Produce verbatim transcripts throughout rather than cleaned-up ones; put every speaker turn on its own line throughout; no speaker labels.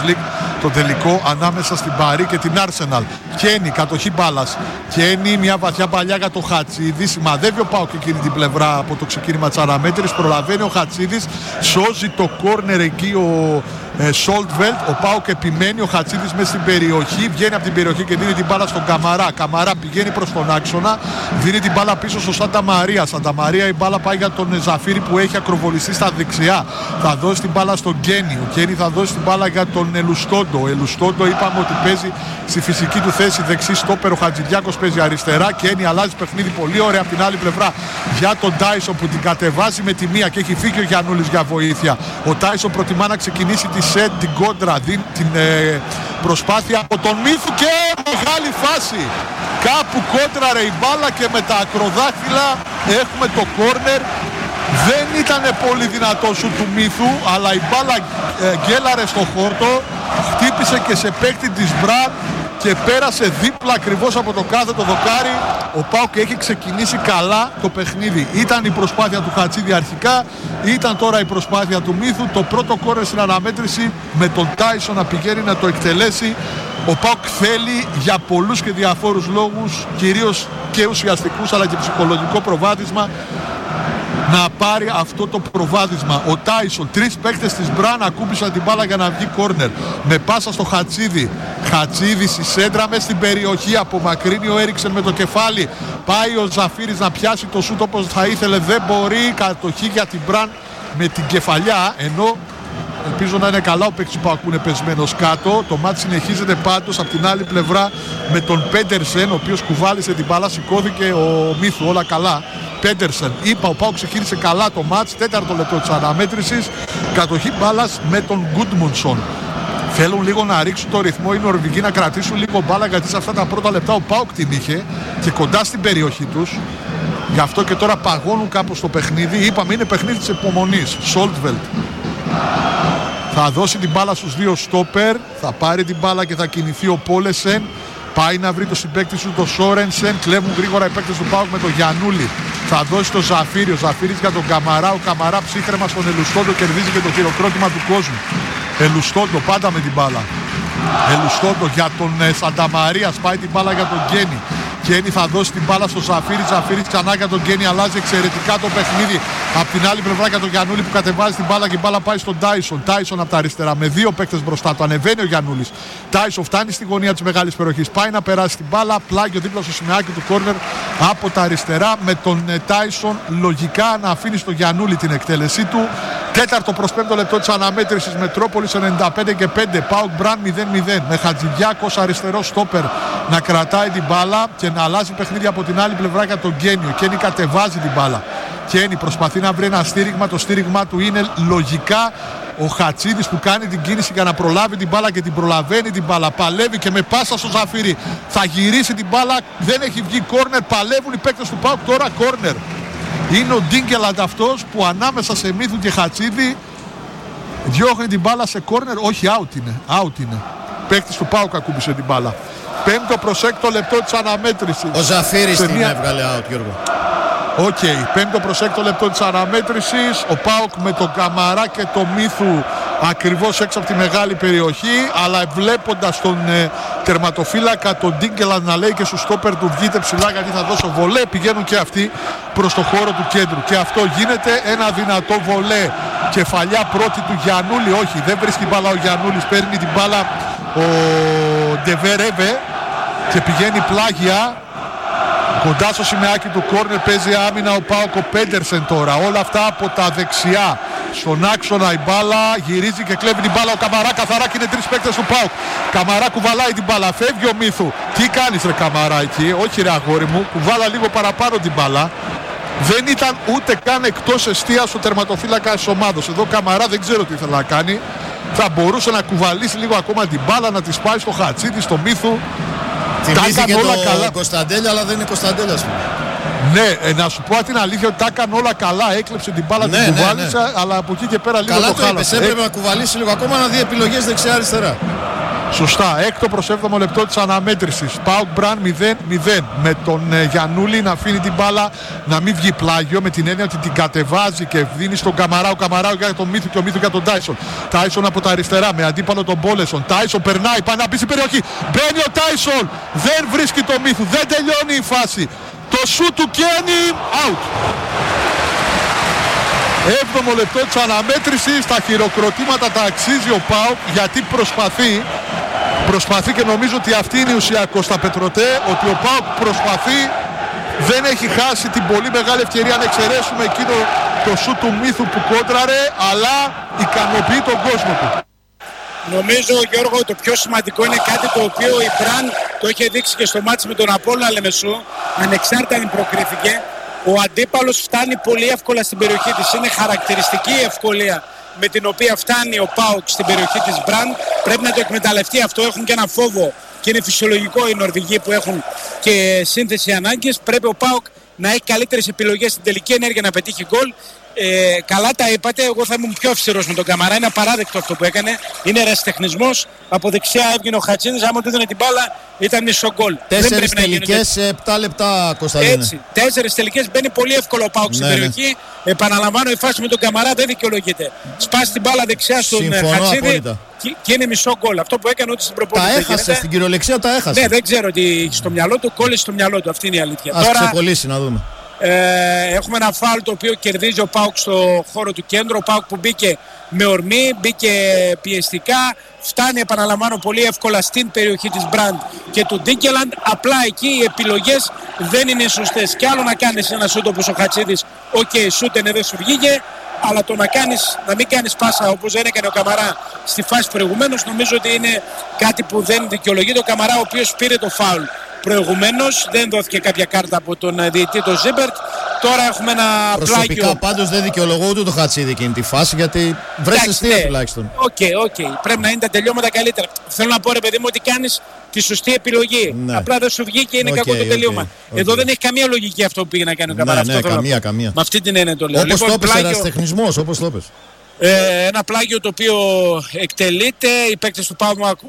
Champions League, το τελικό ανάμεσα στην Παρί και την Arsenal. Κένι, κατοχή μπάλας. Κένι, μια βαθιά παλιά για το Χατσίδη. Σημαδεύει ο ΠΑΟΚ εκείνη την πλευρά από το ξεκίνημα της αναμέτρησης. Προλαβαίνει ο Χατσίδης, σώζει το κόρνερ εκεί ο Σόλτβελτ. Ο ΠΑΟΚ επιμένει, ο Χατσίδης μέσα στην περιοχή. Βγαίνει από την περιοχή και δίνει την μπάλα στον Καμαρά. Καμαρά πηγαίνει προς τον άξονα. Δίνει την μπάλα πίσω στο Σάντα Μαρία. Σάντα Μαρία, η μπάλα πάει για τον Ζαφύρη που έχει ακροβολιστεί στα δεξιά. Θα δώσει την μπάλα στον Γκένι. Ο Γκένι θα δώσει την μπάλα για τον Ελουστόντο. Ο Ελουστόντο είπαμε ότι παίζει στη φυσική του θέση δεξί στόπερ. Ο Χατζηδιάκος παίζει αριστερά. Γκένι αλλάζει παιχνίδι πολύ ωραία από την άλλη πλευρά για τον Τάισον που την κατεβάζει με τη μία και έχει φύγει ο Γιαννούλης για βοήθεια. Ο Τάισον προτιμά να ξεκινήσει τη σετ, την κόντρα, δίνει την ε, προσπάθεια από τον Μύθου και μεγάλη φάση. Κάπου κόντρα ρε η μπάλα και με τα ακροδάχτυλα έχουμε το κόρνερ. Δεν ήταν πολύ δυνατό σου του Μύθου, αλλά η μπάλα ε, γκέλαρε στο χόρτο, χτύπησε και σε παίκτη της Μπραν και πέρασε δίπλα ακριβώς από το κάθετο δοκάρι. Ο ΠΑΟΚ έχει ξεκινήσει καλά το παιχνίδι. Ήταν η προσπάθεια του Χατσίδη αρχικά, ήταν τώρα η προσπάθεια του Μύθου. Το πρώτο κόρνερ στην αναμέτρηση με τον Τάισον να πηγαίνει να το εκτελέσει. Ο ΠΑΟΚ θέλει για πολλούς και διαφόρους λόγους, κυρίως και ουσιαστικούς αλλά και ψυχολογικό προβάδισμα, να πάρει αυτό το προβάδισμα. Ο Τάισον, τρεις παίκτες της Μπραν ακούμπησαν την μπάλα για να βγει κόρνερ. Με πάσα στο Χατσίδη. Χατσίδη στη σέντρα μες στην περιοχή. Απομακρύνει ο Έριξεν με το κεφάλι. Πάει ο Ζαφύρης να πιάσει το σούτ όπως θα ήθελε. Δεν μπορεί. Κατοχή για την Μπραν με την κεφαλιά. Ενώ ελπίζω να είναι καλά ο παίκτης που ακούνε πεσμένος κάτω. Το μάτς συνεχίζεται πάντως από την άλλη πλευρά με τον Πέντερσεν, ο οποίος κουβάλισε την μπάλα, σηκώθηκε ο Μύθου, όλα καλά. Πέντερσεν, είπα, ο ΠΑΟΚ ξεκίνησε καλά το μάτς, τέταρτο λεπτό της αναμέτρησης. Κατοχή μπάλας με τον Γκούντμουνσον. Θέλουν λίγο να ρίξουν το ρυθμό οι Νορβηγοί, να κρατήσουν λίγο μπάλα, γιατί σε αυτά τα πρώτα λεπτά ο ΠΑΟΚ την είχε και κοντά στην περιοχή τους. Γι' αυτό και τώρα παγώνουν κάπως το παιχνίδι. Είπαμε, είναι παιχνίδι της υπομονής. Σόλτβελτ θα δώσει την μπάλα στους δύο στόπερ, θα πάρει την μπάλα και θα κινηθεί ο Πόλεσεν. Πάει να βρει το συμπαίκτη του, το Σόρενσεν. Κλέβουν γρήγορα οι παίκτες του ΠΑΟΚ με τον Γιαννούλη. Θα δώσει το Ζαφίρι. Ο Ζαφίρις για τον Καμαρά. Ο Καμαρά ψύχρεμα στον Ελουστόντο, κερδίζει και το χειροκρότημα του κόσμου. Ελουστόντο πάντα με την μπάλα. Ελουστόντο για τον ε, Σανταμαρία. Πάει την μπάλα για τον Γκένι. Γκένι θα δώσει την μπάλα στο Ζαφίρι. Ζαφίρι ξανά για τον Γκένι. Αλλάζει εξαιρετικά το παιχνίδι. Απ' την άλλη πλευρά για τον Γιαννούλη που κατεβάζει την μπάλα και η μπάλα πάει στον Τάισον. Τάισον από τα αριστερά με δύο παίκτες μπροστά του. Ανεβαίνει ο Γιαννούλης. Τάισον φτάνει στη γωνία της μεγάλης περιοχής. Πάει να περάσει την μπάλα. Πλάγιο δίπλα στο σημαίακι του κόρνερ από τα αριστερά. Με τον Τάισον λογικά να αφήνει στο Γιαννούλη την εκτέλεσή του. Τέταρτο προς πέμπτο λεπτό της αναμέτρησης. Μετρόπολης ενενήντα πέντε και πέντε. ΠΑΟΚ Μπραν μηδέν μηδέν. Με Χατζηδιάκος αριστερό στόπερ να κρατάει την μπάλα και να αλλάζει παιχνίδι από την άλλη πλευρά για τον Γκένι. Ο Γκένι κατεβάζει την μπάλα. Γκένι προσπαθεί να βρει ένα στήριγμα. Το στήριγμά του είναι λογικά ο Χατσίδης που κάνει την κίνηση για να προλάβει την μπάλα και την προλαβαίνει την μπάλα. Παλεύει και με πάσα στο Ζαφύρι θα γυρίσει την μπάλα. Δεν έχει βγει κόρνερ. Παλεύουν οι παίκτες του ΠΑΟΚ τώρα κόρνερ. Είναι ο Ντίνκελαντ αυτός που ανάμεσα σε Μύθου και Χατσίδη διώχνει την μπάλα σε κόρνερ. Όχι, out είναι. Out είναι. Παίκτης του ΠΑΟΚ ακούμπησε την μπάλα. Πέμπτο προς έκτο λεπτό της αναμέτρησης.
Ο Ζαφύρης την
μια...
έβγαλε out, Γιώργο.
Οκ, okay. Πέμπτο προς έκτο λεπτό της αναμέτρησης. Ο ΠΑΟΚ με τον Καμαρά και τον Μύθου ακριβώς έξω από τη μεγάλη περιοχή, αλλά βλέποντας τον ε, τερματοφύλακα τον Ντίνκελαντ να λέει και στους στόπερ του βγείτε ψηλά γιατί θα δώσω βολέ, πηγαίνουν και αυτοί προς το χώρο του κέντρου και αυτό γίνεται. Ένα δυνατό βολέ, κεφαλιά πρώτη του Γιαννούλη, όχι δεν βρίσκει μπάλα ο Γιαννούλης, παίρνει την μπάλα ο Ντεβερέβε και πηγαίνει πλάγια κοντά στο σημαίακι του κόρνερ. Παίζει άμυνα ο ΠΑΟΚ, ο Πέντερσεν τώρα. Όλα αυτά από τα δεξιά. Στον άξονα η μπάλα γυρίζει και κλέβει την μπάλα ο Καμαρά καθαρά και είναι τρεις παίκτες του ΠΑΟΚ. Καμαρά κουβαλάει την μπάλα, φεύγει ο Μύθου. Τι κάνεις ρε Καμαρά εκεί? Όχι ρε αγόρι μου, κουβάλα λίγο παραπάνω την μπάλα. Δεν ήταν ούτε καν εκτός εστίας ο τερματοφύλακα της ομάδος. Εδώ Καμαρά δεν ξέρω τι ήθελε να κάνει. Θα μπορούσε να κουβαλήσει λίγο ακόμα την μπάλα, να τη σπάει στο Χατσίδη, στο Μύθου.
Θυμήθηκε όλα το καλά. Κωνσταντέλια, αλλά δεν είναι Κωνσταντέλια.
Ναι, ε, να σου πω την αλήθεια ότι τα έκανε όλα καλά. Έκλεψε την μπάλα, ναι, την κουβάλισε, ναι, ναι. Αλλά από εκεί και πέρα λίγο
καλά
το,
το χάλασε. Έπρεπε ε... να κουβαλήσει λίγο ακόμα, να δει επιλογές δεξιά-αριστερά.
Σωστά. Έκτο προς έβδομο λεπτό της αναμέτρησης. ΠΑΟΚ Μπραν μηδέν μηδέν. Με τον ε, Γιαννούλη να αφήνει την μπάλα να μην βγει πλάγιο, με την έννοια ότι την κατεβάζει και δίνει στον Καμαρά. Ο Καμαρά για τον Μύθου και ο Μύθου για τον Τάισον. Τάισον από τα αριστερά με αντίπαλο τον Μπόλεσον. Τάισον περνάει, πάει να μπει στην περιοχή. Μπαίνει ο Τάισον. Δεν βρίσκει τον Μύθου. Δεν τελειώνει η φάση. Το σούτ του Κένι. Out. Έβδομο λεπτό της αναμέτρησης. Τα χειροκροτήματα τα αξίζει ο ΠΑΟΚ γιατί προσπαθεί. Προσπαθεί και νομίζω ότι αυτή είναι η ουσία, Κώστα Πετρωτέ, ότι ο ΠΑΟΚ προσπαθεί, δεν έχει χάσει την πολύ μεγάλη ευκαιρία, να εξαιρέσουμε εκείνο το σούτ του Μύθου που κόντραρε, αλλά ικανοποιεί τον κόσμο του.
Νομίζω, Γιώργο, το πιο σημαντικό είναι κάτι το οποίο η Μπραν το είχε δείξει και στο μάτσι με τον Απόλλωνα Λεμεσού, ανεξάρτητα αν προκρίθηκε. Ο αντίπαλος φτάνει πολύ εύκολα στην περιοχή της, είναι χαρακτηριστική η ευκολία με την οποία φτάνει ο ΠΑΟΚ στην περιοχή της Μπραν. Πρέπει να το εκμεταλλευτεί αυτό, έχουν και ένα φόβο και είναι φυσιολογικό οι Νορβηγοί που έχουν και σύνθεση ανάγκες. Πρέπει ο ΠΑΟΚ να έχει καλύτερες επιλογές στην τελική ενέργεια να πετύχει γκολ. Ε, καλά τα είπατε, εγώ θα ήμουν πιο αυστηρός με τον Καμαρά, είναι απαράδεκτο αυτό που έκανε, είναι ερασιτεχνισμός. Από δεξιά έβγαινε ο Χατζίδης, άμα του έδινε την μπάλα ήταν μισό γκολ.
Τέσσερις τελικές σε επτά λεπτά, Κωνσταντίνε.
Έτσι, τέσσερις τελικές, μπαίνει πολύ εύκολο ο ΠΑΟΚ στην
ναι,
περιοχή. Ναι. Επαναλαμβάνω, η φάση με τον Καμαρά δεν δικαιολογείται. Σπάσει την μπάλα δεξιά στον Χατζίδη και, και είναι μισό γκολ. Αυτό που έκανε ούτε στην προπόνηση.
Τα έχασε, γίνεται. Στην κυριολεξία τα έχασε.
Ναι, δεν ξέρω τι έχει στο μυαλό του, κόλλησε στο μυαλό του, αυτή είναι η αλήθεια.
Ας ξεκολλήσει να δούμε.
Ε, έχουμε ένα φάουλ το οποίο κερδίζει ο ΠΑΟΚ στο χώρο του κέντρου. Ο ΠΑΟΚ που μπήκε με ορμή, μπήκε πιεστικά, φτάνει, επαναλαμβάνω, πολύ εύκολα στην περιοχή της Μπραντ και του Ντίκελαντ. Απλά εκεί οι επιλογές δεν είναι σωστές. Κι άλλο να κάνεις ένα σούτ όπως ο Χατσίδης, οκ, okay, σούτ είναι, δεν σου βγήκε, αλλά το να, κάνεις, να μην κάνεις πάσα όπως δεν έκανε ο Καμαρά στη φάση προηγουμένως, νομίζω ότι είναι κάτι που δεν δικαιολογείται. Ο Καμαρά, ο οποίος πήρε το φάουλ προηγουμένως, δεν δόθηκε κάποια κάρτα από τον διαιτητή, τον Ζίμπερτ. Τώρα έχουμε ένα
προσωπικά
πλάγιο.
Πάντως δεν δικαιολογώ ούτε το Χατσίδη εκείνη τη φάση, γιατί βρες αιστεία ναι, τουλάχιστον.
Οκ, okay, οκ. Okay. Πρέπει να είναι τα τελειώματα καλύτερα. Θέλω να πω, ρε παιδί μου, ότι κάνεις τη σωστή επιλογή. Ναι. Απλά δεν σου βγήκε και είναι okay, κακό το τελείωμα. Okay, okay. Εδώ δεν έχει καμία λογική αυτό που πήγε να κάνει ο Καμαρά.
Ναι, ναι, καμία, καμία.
Με αυτή την έννοια το λέω.
Όπως λοιπόν, το πες, πλάγιο... ερασιτεχνισμός, όπως το πες.
Ε, ένα πλάγιο το οποίο εκτελείται. Οι παίκτες του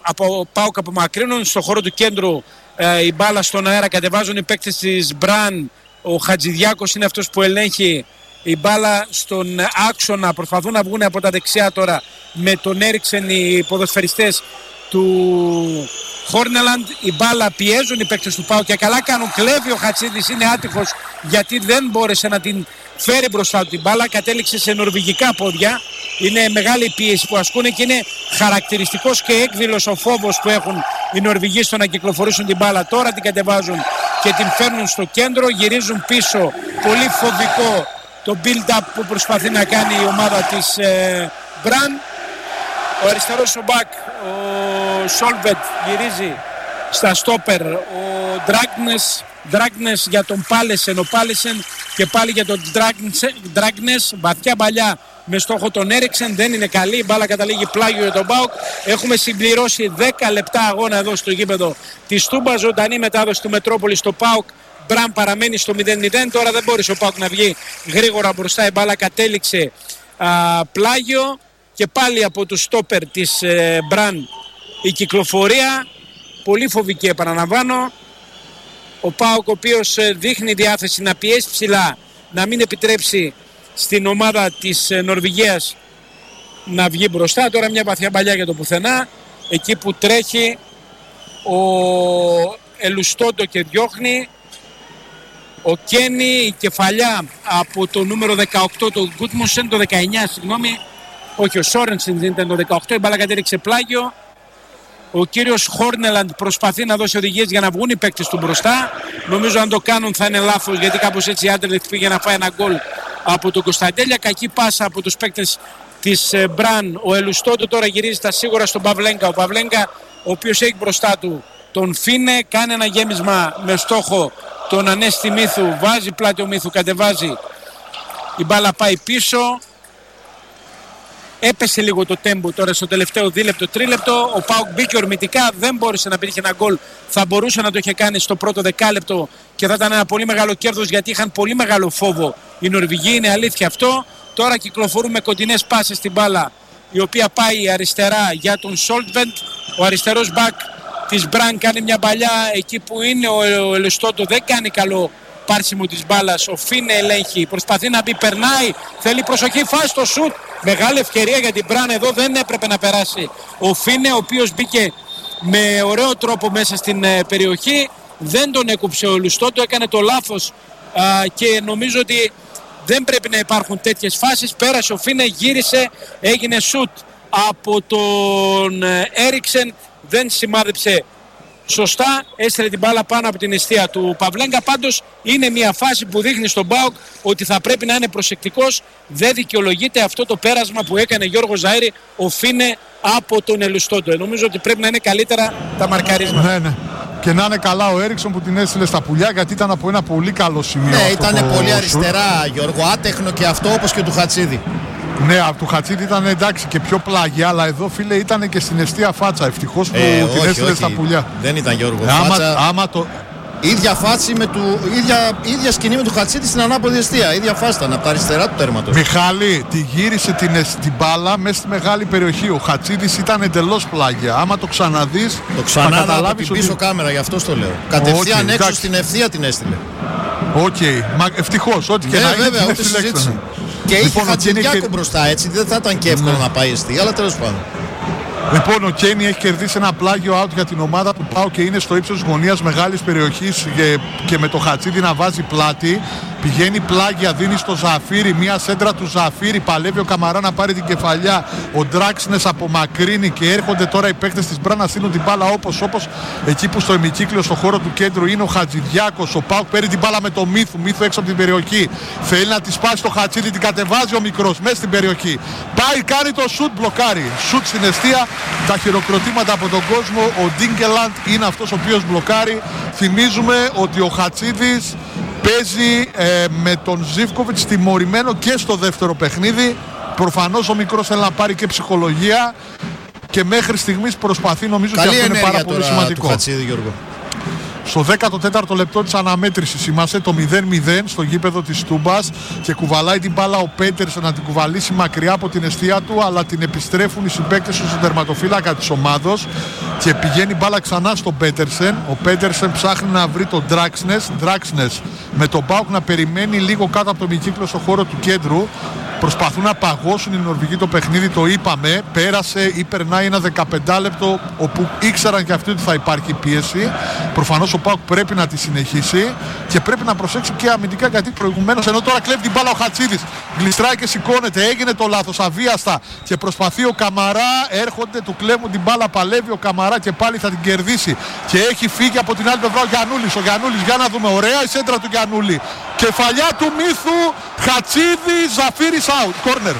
ΠΑΟΚ απομακρύνουν. Στο χώρο του κέντρου ε, η μπάλα στον αέρα κατεβάζουν οι παίκτες της Μπραν. Ο Χατζηδιάκος είναι αυτός που ελέγχει η μπάλα στον άξονα. Προσπαθούν να βγουν από τα δεξιά τώρα με τον Έριξεν οι ποδοσφαιριστές του Χόρνελαντ. Η μπάλα πιέζουν οι παίκτες του ΠΑΟΚ και καλά κάνουν. Κλέβει ο Χατσίδης, είναι άτυχος γιατί δεν μπόρεσε να την φέρει μπροστά του την μπάλα. Κατέληξε σε νορβηγικά πόδια. Είναι μεγάλη η πίεση που ασκούν και είναι χαρακτηριστικός και έκδηλος ο φόβος που έχουν οι Νορβηγοί στο να κυκλοφορήσουν την μπάλα. Τώρα την κατεβάζουν και την φέρνουν στο κέντρο, γυρίζουν πίσω. Πολύ φοβικό το build-up που προσπαθεί να κάνει η ομάδα της ε, Μπραν. Ο αριστερός ο Μπακ, ο Σόλβετ γυρίζει στα στόπερ. Ο Ντράγνες, Ντράγνες για τον Πάλεσεν, ο Πάλεσεν και πάλι για τον Ντράγνες. Βαθιά παλιά με στόχο τον Έριξεν, δεν είναι καλή. Η μπάλα καταλήγει πλάγιο για τον ΠΑΟΚ. Έχουμε συμπληρώσει δέκα λεπτά αγώνα εδώ στο γήπεδο της Τούμπα. Ζωντανή μετάδοση του Μετρόπολη στο ΠΑΟΚ. Μπραν παραμένει στο μηδέν μηδέν. Τώρα δεν μπόρεσε ο ΠΑΟΚ να βγει γρήγορα μπροστά. Η μπάλα κατέληξε α, πλάγιο. Και πάλι από τους στόπερ της ε, Μπραν η κυκλοφορία. Πολύ φοβική, επαναλαμβάνω. Ο ΠΑΟΚ ο οποίος ε, δείχνει διάθεση να πιέσει ψηλά, να μην επιτρέψει στην ομάδα της ε, Νορβηγίας να βγει μπροστά. Τώρα μια βαθιά παλιά για το πουθενά. Εκεί που τρέχει ο Ελουστόντο και διώχνει. Ο Κένι, η κεφαλιά από το νούμερο δεκαοκτώ, το Γκούτμουσεν, το δεκαεννιά, συγγνώμη. Όχι, ο Σόρενσεν ήταν το δεκαοκτώ, η μπάλα κατέληξε πλάγιο. Ο κύριος Χόρνελαντ προσπαθεί να δώσει οδηγίες για να βγουν οι παίκτες του μπροστά. Νομίζω αν το κάνουν θα είναι λάθος, γιατί κάπως έτσι η Άντερλεχτ πήγε να φάει ένα γκολ από τον Κωνσταντέλια. Κακή πάσα από τους παίκτες της Μπραν. Ο Ελουστόντο τώρα γυρίζει στα σίγουρα στον Παυλέγκα. Ο Παυλέγκα, ο οποίος έχει μπροστά του τον Φίνε, κάνει ένα γέμισμα με στόχο τον Ανέστη Μύθου. Βάζει πλάτη ο Μύθου, κατεβάζει. Η μπάλα πάει πίσω. Έπεσε λίγο το τέμπο τώρα στο τελευταίο δίλεπτο, τρίλεπτο. Ο ΠΑΟΚ μπήκε ορμητικά, δεν μπόρεσε να πετύχει ένα γκολ. Θα μπορούσε να το είχε κάνει στο πρώτο δεκάλεπτο και θα ήταν ένα πολύ μεγάλο κέρδος, γιατί είχαν πολύ μεγάλο φόβο οι Νορβηγοί. Είναι αλήθεια αυτό. Τώρα κυκλοφορούν με κοντινές πάσες στην μπάλα, η οποία πάει αριστερά για τον Σόλτβεντ. Ο αριστερός μπακ της Μπραν κάνει μια παλιά εκεί που είναι ο Ελιστόντο, δεν κάνει καλό πάρσιμο της μπάλας. Ο Φίνε ελέγχει, προσπαθεί να μπει, περνάει, θέλει προσοχή, φάση στο σουτ. Μεγάλη ευκαιρία για την Μπραν, εδώ δεν έπρεπε να περάσει ο Φίνε, ο οποίος μπήκε με ωραίο τρόπο μέσα στην ε, περιοχή. Δεν τον έκοψε ο Ελιστόντο, έκανε το λάθος α, και νομίζω ότι δεν πρέπει να υπάρχουν τέτοιες φάσεις. Πέρασε ο Φίνε, γύρισε, έγινε σουτ από τον Έριξεν, δεν σημάδεψε σωστά, έστειλε την μπάλα πάνω από την αιστεία του Παυλέγκα. Πάντως είναι μια φάση που δείχνει στον ΠΑΟΚ ότι θα πρέπει να είναι προσεκτικός. Δεν δικαιολογείται αυτό το πέρασμα που έκανε Γιώργο Ζαΐρη, ο Φίνε από τον Ελιστόντο. Νομίζω ότι πρέπει να είναι καλύτερα τα μαρκαρίσματα.
Ναι, ναι. Και να είναι καλά ο Έριξον που την έστειλε στα πουλιά, γιατί ήταν από ένα πολύ καλό σημείο.
Ναι, ήταν πολύ
σουτ.
αριστερά, Γιώργο, άτεχνο και αυτό, όπως και του Χατσίδη.
Ναι, από του Χατσίδη ήταν εντάξει και πιο πλάγια, αλλά εδώ φίλε ήταν και στην αιστεία φάτσα. Ευτυχώς που
Ε,
την
όχι,
έστειλε
όχι.
στα πουλιά.
Δεν ήταν Γιώργο.
Άμα,
Φάτσα,
άμα το...
ίδια φάση με του, ίδια, ίδια σκηνή με του Χατσίδη στην ανάποδη αιστεία. Ίδια φάση ήταν από τα αριστερά του τέρματος.
Μιχάλη, τη γύρισε την, εσ- την μπάλα μέσα στη μεγάλη περιοχή. Ο Χατσίδης ήταν εντελώς πλάγια. Άμα το ξαναδείς,
Το
θα
ξανά από
καταλάβεις
την
ότι...
πίσω κάμερα, γι' αυτό το λέω. Κατευθείαν
Οκ,
έξω
εντάξει.
στην ευθεία την έστειλε.
Οκ, μα ευτυχώς, ό,τι και
Ναι,
να είναι
βέβαια,
την
ούτε
έστειλε
συζήτηση.
έξω.
Και είχε
Λοιπόν, ο Κένι
Χατζηδιάκο
έχει-
μπροστά, έτσι δεν θα ήταν και εύκολο
Ναι.
να πάει αιστεία, αλλά τέλος πάντων.
Λοιπόν, ο Κένι έχει κερδίσει ένα πλάγιο out για την ομάδα του ΠΑΟ και είναι στο ύψος της γωνίας μεγάλης περιοχής και, και με το Χατσίδη να βάζει πλάτη. Πηγαίνει πλάγια, δίνει στο Ζαφύρι, μία σέντρα του Ζαφύρι, παλεύει ο Καμαρά να πάρει την κεφαλιά. Ο Ντράξνες απομακρύνει και έρχονται τώρα οι παίκτες της Μπραν να στείλουν την μπάλα όπως όπως εκεί που στο ημικύκλιο στο χώρο του κέντρου είναι ο Χατζηδιάκος. Ο ΠΑΟΚ παίρνει την μπάλα με το Μύθου, Μύθου έξω από την περιοχή. Θέλει να τη σπάσει το Χατσίδη, την κατεβάζει ο μικρός μέσα στην περιοχή. Πάει, κάνει το σουτ, μπλοκάρει. Σουτ στην αιστεία, τα χειροκροτήματα από τον κόσμο. Ο Ντίνκελαντ είναι αυτός ο οποίος μπλοκάρει. Θυμίζουμε ότι ο Χατσίδης παίζει ε, με τον Ζίβκοβιτς τιμωρημένο και στο δεύτερο παιχνίδι. Προφανώς ο μικρός θέλει να πάρει και ψυχολογία και μέχρι στιγμής προσπαθεί, νομίζω ότι
Καλή
αυτό είναι πάρα
ενέργεια
πολύ
τώρα
σημαντικό.
του Χατσίδη, Γιώργο.
Στο δέκατο τέταρτο λεπτό της αναμέτρησης είμαστε το μηδέν μηδέν στο γήπεδο της Τούμπας και κουβαλάει την μπάλα ο Πέτερσεν να την κουβαλήσει μακριά από την αιστεία του, αλλά την επιστρέφουν οι συμπαίκτες του στον τερματοφύλακα της ομάδος και πηγαίνει μπάλα ξανά στον Πέτερσεν. Ο Πέτερσεν ψάχνει να βρει τον Ντράξνες. Ντράξνες με τον ΠΑΟΚ να περιμένει λίγο κάτω από το μυκύκλο στο χώρο του κέντρου. Προσπαθούν να παγώσουν οι Νορβηγοί το παιχνίδι, το είπαμε. Πέρασε ή περνάει ένα δεκαπέντε λεπτό όπου ήξεραν και αυτοί ότι θα υπάρχει πίεση. Προφανώς ο ΠΑΟΚ πρέπει να τη συνεχίσει και πρέπει να προσέξει και αμυντικά, γιατί προηγουμένως, ενώ τώρα κλέβει την μπάλα ο Χατσίδης, γλιστράει και σηκώνεται, έγινε το λάθος αβίαστα και προσπαθεί ο Καμαρά. Έρχονται, του κλέβουν την μπάλα, παλεύει ο Καμαρά και πάλι θα την κερδίσει. Και έχει φύγει από την άλλη πλευρά ο Γιαννούλης. Ο Γιαννούλης, για να δούμε, ωραία η σέντρα του Γιαννούλη. Κεφαλιά του Μύθου, Χατσίδη, Ζαφύρης out, corner.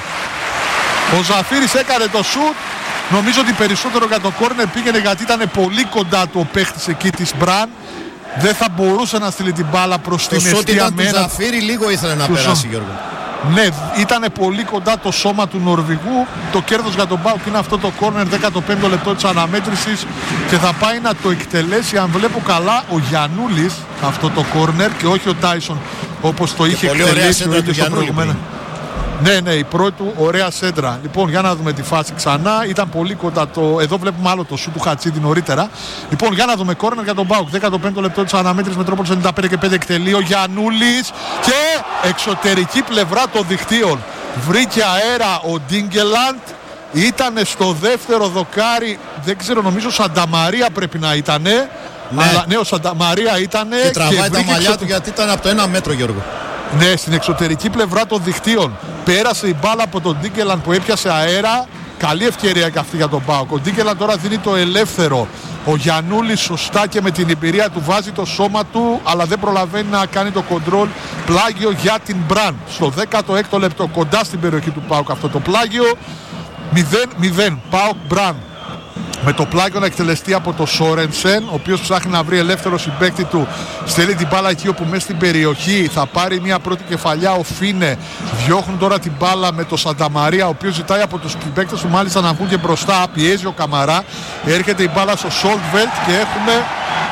Ο Ζαφύρης έκανε το σουτ. Νομίζω ότι περισσότερο για το corner πήγαινε γιατί ήταν πολύ κοντά του ο παίχτης εκεί της Μπραν. Δεν θα μπορούσε να στείλει την μπάλα προς
Το
την
σούτ
αιστεία
ήταν του
μένα.
Ζαφύρι, λίγο ήθελε να
Του
περάσει,
σούτ.
Γιώργο.
Ναι, ήταν πολύ κοντά το σώμα του Νορβηγού. Το κέρδος για τον ΠΑΟΚ είναι αυτό το corner, δέκατο πέμπτο λεπτό της αναμέτρησης και θα πάει να το εκτελέσει, αν βλέπω καλά, ο Γιαννούλης αυτό το corner και όχι ο Τάισον όπως το είχε
πολύ ωραία
εκτελέσει
σέντρα
ο
του
ίδιος το
Γιαννούλη
προηγούμενο. Ναι, ναι, η πρώτη του ωραία σέντρα. Λοιπόν, για να δούμε τη φάση ξανά. Ήταν πολύ κοντά το. Εδώ βλέπουμε άλλο το σου του Χατσίδη νωρίτερα. Λοιπόν, για να δούμε κόρνερ για τον ΠΑΟΚ. δέκατο πέμπτο λεπτό της αναμέτρησης με τρόπο ενενήντα πέντε και πέντε εκτελεί ο Γιαννούλης και εξωτερική πλευρά των δικτύων. Βρήκε αέρα ο Ντίνκελαντ. Ήταν στο δεύτερο δοκάρι. Δεν ξέρω, νομίζω Σανταμαρία πρέπει να ήτανε.
Ναι.
Αλλά ναι, ο Σανταμαρία ήτανε.
Και τραβάει τα
βρήκε
μαλλιά
εξω-
του γιατί ήταν από το ένα μέτρο, Γιώργο.
Ναι, στην εξωτερική πλευρά των δικτύων. Πέρασε η μπάλα από τον Ντίνκελαν που έπιασε αέρα. Καλή ευκαιρία και αυτή για τον ΠΑΟΚ. Ο Ντίνκελαν τώρα δίνει το ελεύθερο. Ο Γιαννούλης σωστά και με την εμπειρία του βάζει το σώμα του, αλλά δεν προλαβαίνει να κάνει το κοντρόλ. Πλάγιο για την Μπραν. Στο δέκατο έκτο λεπτό, κοντά στην περιοχή του ΠΑΟΚ αυτό το πλάγιο. μηδέν μηδέν. ΠΑΟΚ Μπραν. Με το πλάγιο να εκτελεστεί από το Σόρενσεν, ο οποίος ψάχνει να βρει ελεύθερο συμπαίκτη του. Στέλνει την μπάλα εκεί όπου μέσα στην περιοχή θα πάρει μια πρώτη κεφαλιά ο Φίνε. Διώχνουν τώρα την μπάλα με το Σανταμαρία, ο οποίος ζητάει από τους συμπαίκτες του μάλιστα να βγουν και μπροστά. Πιέζει ο Καμαρά. Έρχεται η μπάλα στο Σόλτβελτ και έχουμε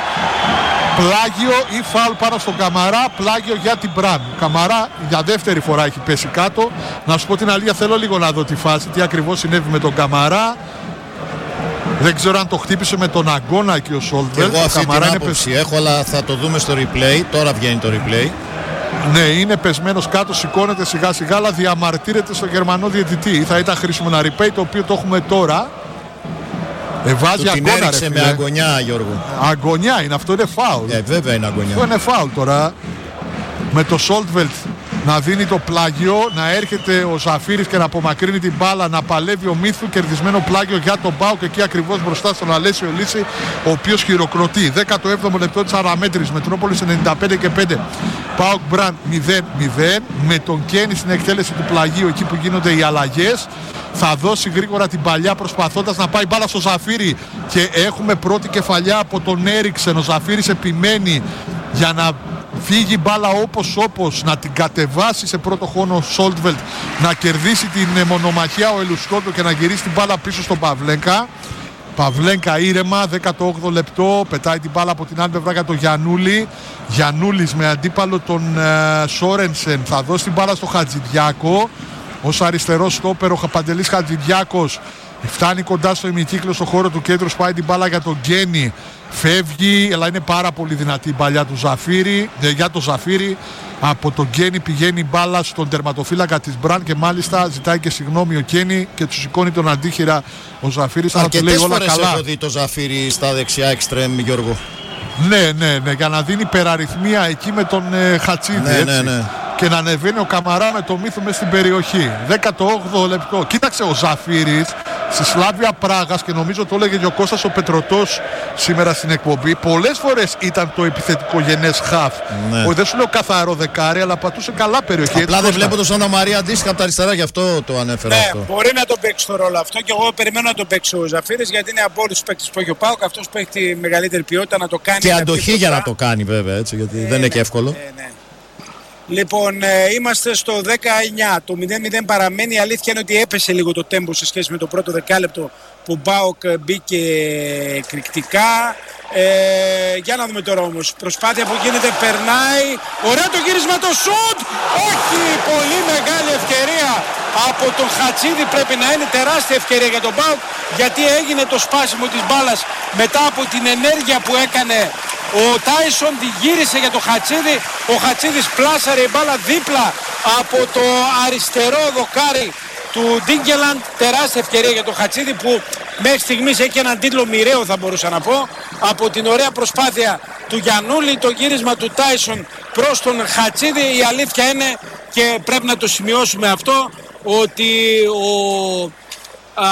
πλάγιο ή φάουλ πάνω στον Καμαρά. Πλάγιο για την Μπραν. Ο Καμαρά για δεύτερη φορά έχει πέσει κάτω. Να σου πω την αλήθεια, θέλω λίγο να δω τη φάση, τι ακριβώς συνέβη με τον Καμαρά. Δεν ξέρω αν το χτύπησε με τον αγώνα και ο Σόλτβελτ.
Εγώ αυτή την άποψη πεσ... έχω, αλλά θα το δούμε στο replay. Τώρα βγαίνει το replay.
Ναι, είναι πεσμένος κάτω, σηκώνεται σιγά σιγά, αλλά διαμαρτύρεται στο Γερμανό διαιτητή. Θα ήταν χρήσιμο ένα replay, το οποίο το έχουμε τώρα. Ε, βάζει
του την
αγώνα,
έριξε
ρε,
με αγωνιά, Γιώργο.
Αγωνιά είναι, αυτό είναι φάουλ.
Ε, βέβαια είναι αγωνιά.
Αυτό είναι φάουλ τώρα. Με το Σόλτβελτ να δίνει το πλάγιο, να έρχεται ο Ζαφύρης και να απομακρύνει την μπάλα, να παλεύει ο Μύθου, κερδισμένο πλάγιο για τον ΠΑΟΚ εκεί ακριβώς μπροστά στον Αλέσιο Λύση, ο οποίος χειροκροτεί. δέκατο έβδομο λεπτό της αναμέτρησης, Μετρόπολης ενενήντα πέντε και πέντε, ΠΑΟΚ Μπραν μηδέν μηδέν, με τον Κένι στην εκτέλεση του πλαγίου εκεί που γίνονται οι αλλαγές. Θα δώσει γρήγορα την παλιά προσπαθώντας να πάει μπάλα στο Ζαφύρη και έχουμε πρώτη κεφαλιά από τον Έριξεν. Ο Ζαφύρης επιμένει για να φύγει μπάλα όπως όπως, να την κατεβάσει σε πρώτο χρόνο ο Σόλτβελτ, να κερδίσει την μονομαχία ο Ελουσκότο και να γυρίσει την μπάλα πίσω στον Παυλέγκα. Παυλέγκα ήρεμα, δέκατο όγδοο λεπτό, πετάει την μπάλα από την άλλη πλευρά για τον Γιαννούλη. Γιαννούλης με αντίπαλο τον uh, Σόρενσεν, θα δώσει την μπάλα στο Χατζηδιάκο. Ως αριστερός στόπερ ο Παντελής Χατζηδιάκος φτάνει κοντά στο ημικύκλο στο χώρο του κέντρου, σπάει την μπάλα για τον Γκένι, φεύγει, αλλά είναι πάρα πολύ δυνατή η παλιά του Ζαφύρη, για το Ζαφύρη. Από τον Γκένι πηγαίνει μπάλα στον τερματοφύλακα της Μπραν και μάλιστα ζητάει και συγγνώμη ο Γκένι και του σηκώνει τον αντίχειρα ο Ζαφύρης.
Αρκετές φορές έχω δει το Ζαφύρη στα δεξιά εξτρέμ, Γιώργο.
Ναι, ναι, ναι, για να δίνει υπεραριθμία εκεί με τον ε, Χατσίδη,
ναι,
έτσι.
Ναι, ναι.
Και να ανεβαίνει ο Καμαρά με το Μύθο μες στην περιοχή. δέκατο όγδοο λεπτό. Κοίταξε ο Ζαφύρης στη Σλάβια Πράγας, και νομίζω το έλεγε και ο Κώστας ο Πετρωτός σήμερα στην εκπομπή. Πολλές φορές ήταν το επιθετικό γενές χαφ. Ναι. Ο, δεν σου λέω καθαρό δεκάρι, αλλά πατούσε καλά περιοχή.
Απλά δεν βλέπω τον Σάντα Μαρία αντίστοιχα από τα αριστερά, γι' αυτό το ανέφερα.
Ναι,
αυτό.
Μπορεί να τον παίξει το ρόλο αυτό, και εγώ περιμένω να τον παίξει ο Ζαφύρης, γιατί είναι από όλους τους παίκτες που έχει ο ΠΑΟΚ αυτός που έχει τη μεγαλύτερη ποιότητα να το κάνει.
Και αντοχή για να το κάνει, βέβαια, έτσι, γιατί ε, δεν είναι
ναι,
και εύκολο.
Ναι, ναι. Λοιπόν, ε, είμαστε στο δεκαεννιά, το μηδέν μηδέν παραμένει. Η αλήθεια είναι ότι έπεσε λίγο το τέμπο σε σχέση με το πρώτο δεκάλεπτο που ΠΑΟΚ μπήκε εκρηκτικά. Ε, για να δούμε τώρα όμως, προσπάθεια που γίνεται, περνάει, ωραίο το γύρισμα, το σουτ, όχι, πολύ μεγάλη ευκαιρία από τον Χατσίδη, πρέπει να είναι τεράστια ευκαιρία για τον ΠΑΟΚ, γιατί έγινε το σπάσιμο της μπάλας μετά από την ενέργεια που έκανε ο Τάισον, τη γύρισε για τον Χατσίδη, ο Χατσίδης πλάσαρε η μπάλα δίπλα από το αριστερό δοκάρι του Ντίγκελαντ. Τεράστια ευκαιρία για τον Χατσίδη, που μέχρι στιγμής έχει έναν τίτλο μοιραίο, θα μπορούσα να πω, από την ωραία προσπάθεια του Γιαννούλη, το γύρισμα του Τάισον προς τον Χατσίδη. Η αλήθεια είναι, και πρέπει να το σημειώσουμε αυτό, ότι ο α,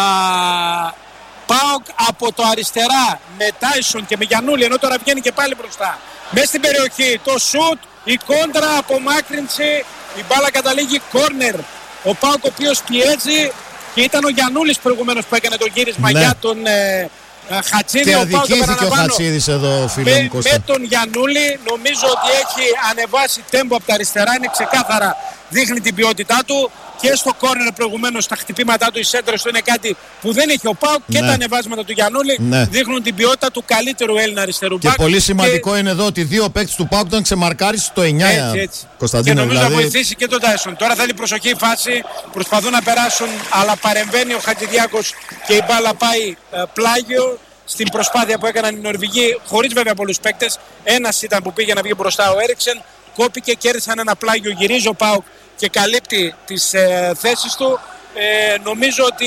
ΠΑΟΚ από το αριστερά με Τάισον και με Γιαννούλη, ενώ τώρα βγαίνει και πάλι μπροστά μέσα στην περιοχή, το σουτ, η κόντρα, απομάκρυνση, η μπάλα καταλήγει κόρνερ. Ο ΠΑΟΚ ο οποίος πιέζει, και ήταν ο Γιαννούλης προηγουμένως που έκανε το γύρισμα, ναι, για τον ε, Χατσίδη.
Και ο αδικήθηκε ο Χατσίδης εδώ, φίλε μου Κώστα.
Με τον Γιαννούλη νομίζω ότι έχει ανεβάσει τέμπο από τα αριστερά, είναι ξεκάθαρα, δείχνει την ποιότητά του. Και στο κόρνερ προηγουμένως τα χτυπήματά του, οι σέντρες του είναι κάτι που δεν έχει ο ΠΑΟΚ, ναι, και τα ανεβάσματα του Γιαννούλη, ναι, δείχνουν την ποιότητα του καλύτερου Έλληνα αριστερού μπακ.
Και πολύ σημαντικό και είναι εδώ ότι δύο παίκτες του ΠΑΟΚ ήταν ξεμαρκάρει στο εννιά.
Έτσι, έτσι.
Κωνσταντίνο,
και νομίζω
δηλαδή...
να βοηθήσει και τον Τάισον. Τώρα θέλει προσοχή η φάση, προσπαθούν να περάσουν, αλλά παρεμβαίνει ο Χατζηδιάκος και η μπάλα πάει ε, πλάγιο. Στην προσπάθεια που έκαναν οι Νορβηγοί, χωρίς βέβαια πολλούς παίκτες, ένας ήταν που πήγε να βγει μπροστά, ο Έριξεν, κόπηκε, κέρδισαν ένα πλάγιο, γυρίζει ο ΠΑΟΚ και καλύπτει τις ε, θέσεις του. Ε, νομίζω ότι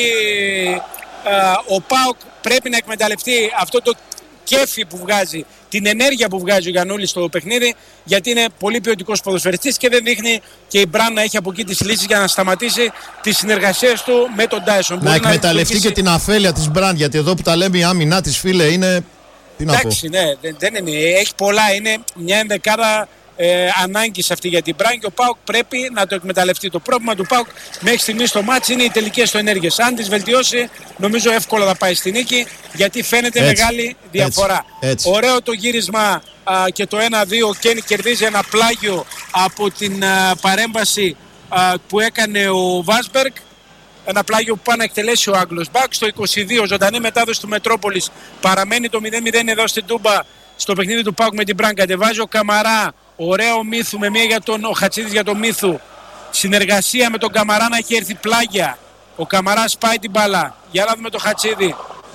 ε, ο ΠΑΟΚ πρέπει να εκμεταλλευτεί αυτό το κέφι που βγάζει, την ενέργεια που βγάζει ο Γιαννούλης στο παιχνίδι, γιατί είναι πολύ ποιοτικός ποδοσφαιριστής και δεν δείχνει και η Μπραν να έχει από εκεί τις λύσεις για να σταματήσει τις συνεργασίες του με τον Τάισον.
Να εκμεταλλευτεί και την αφέλεια της Μπραν, γιατί εδώ που τα λέμε η άμυνά της, φίλε, είναι... Τι να πω.
Εντάξει, ναι, δεν, δεν είναι, έχει πολλά, είναι μια ενδεκάδα ε, ανάγκη αυτή για την Μπραν, και ο ΠΑΟΚ πρέπει να το εκμεταλλευτεί. Το πρόβλημα του ΠΑΟΚ μέχρι στιγμής στο μάτς είναι οι τελικές του ενέργειες. Αν τις βελτιώσει, νομίζω εύκολα θα πάει στη νίκη, γιατί φαίνεται έτσι, μεγάλη διαφορά. Έτσι, έτσι. Ωραίο το γύρισμα α, και το ένα δύο. Ο Κένι κερδίζει ένα πλάγιο από την α, παρέμβαση α, που έκανε ο Βάσμπεργκ. Ένα πλάγιο που πάει να εκτελέσει ο Άγγλος μπακ. Στο είκοσι δύο, ζωντανή μετάδοση του Μετρόπολης. Παραμένει το μηδέν μηδέν εδώ στην Τούμπα, στο παιχνίδι του ΠΑΟΚ με την Μπραν. Κατεβάζει ο Καμαρά. Ωραίο Μύθου με μία για τον ο Χατσίδης για τον Μύθου. Συνεργασία με τον Καμαρά, να έχει έρθει πλάγια. Ο Καμαράς πάει την μπάλα. Για να δούμε το Χατσίδη.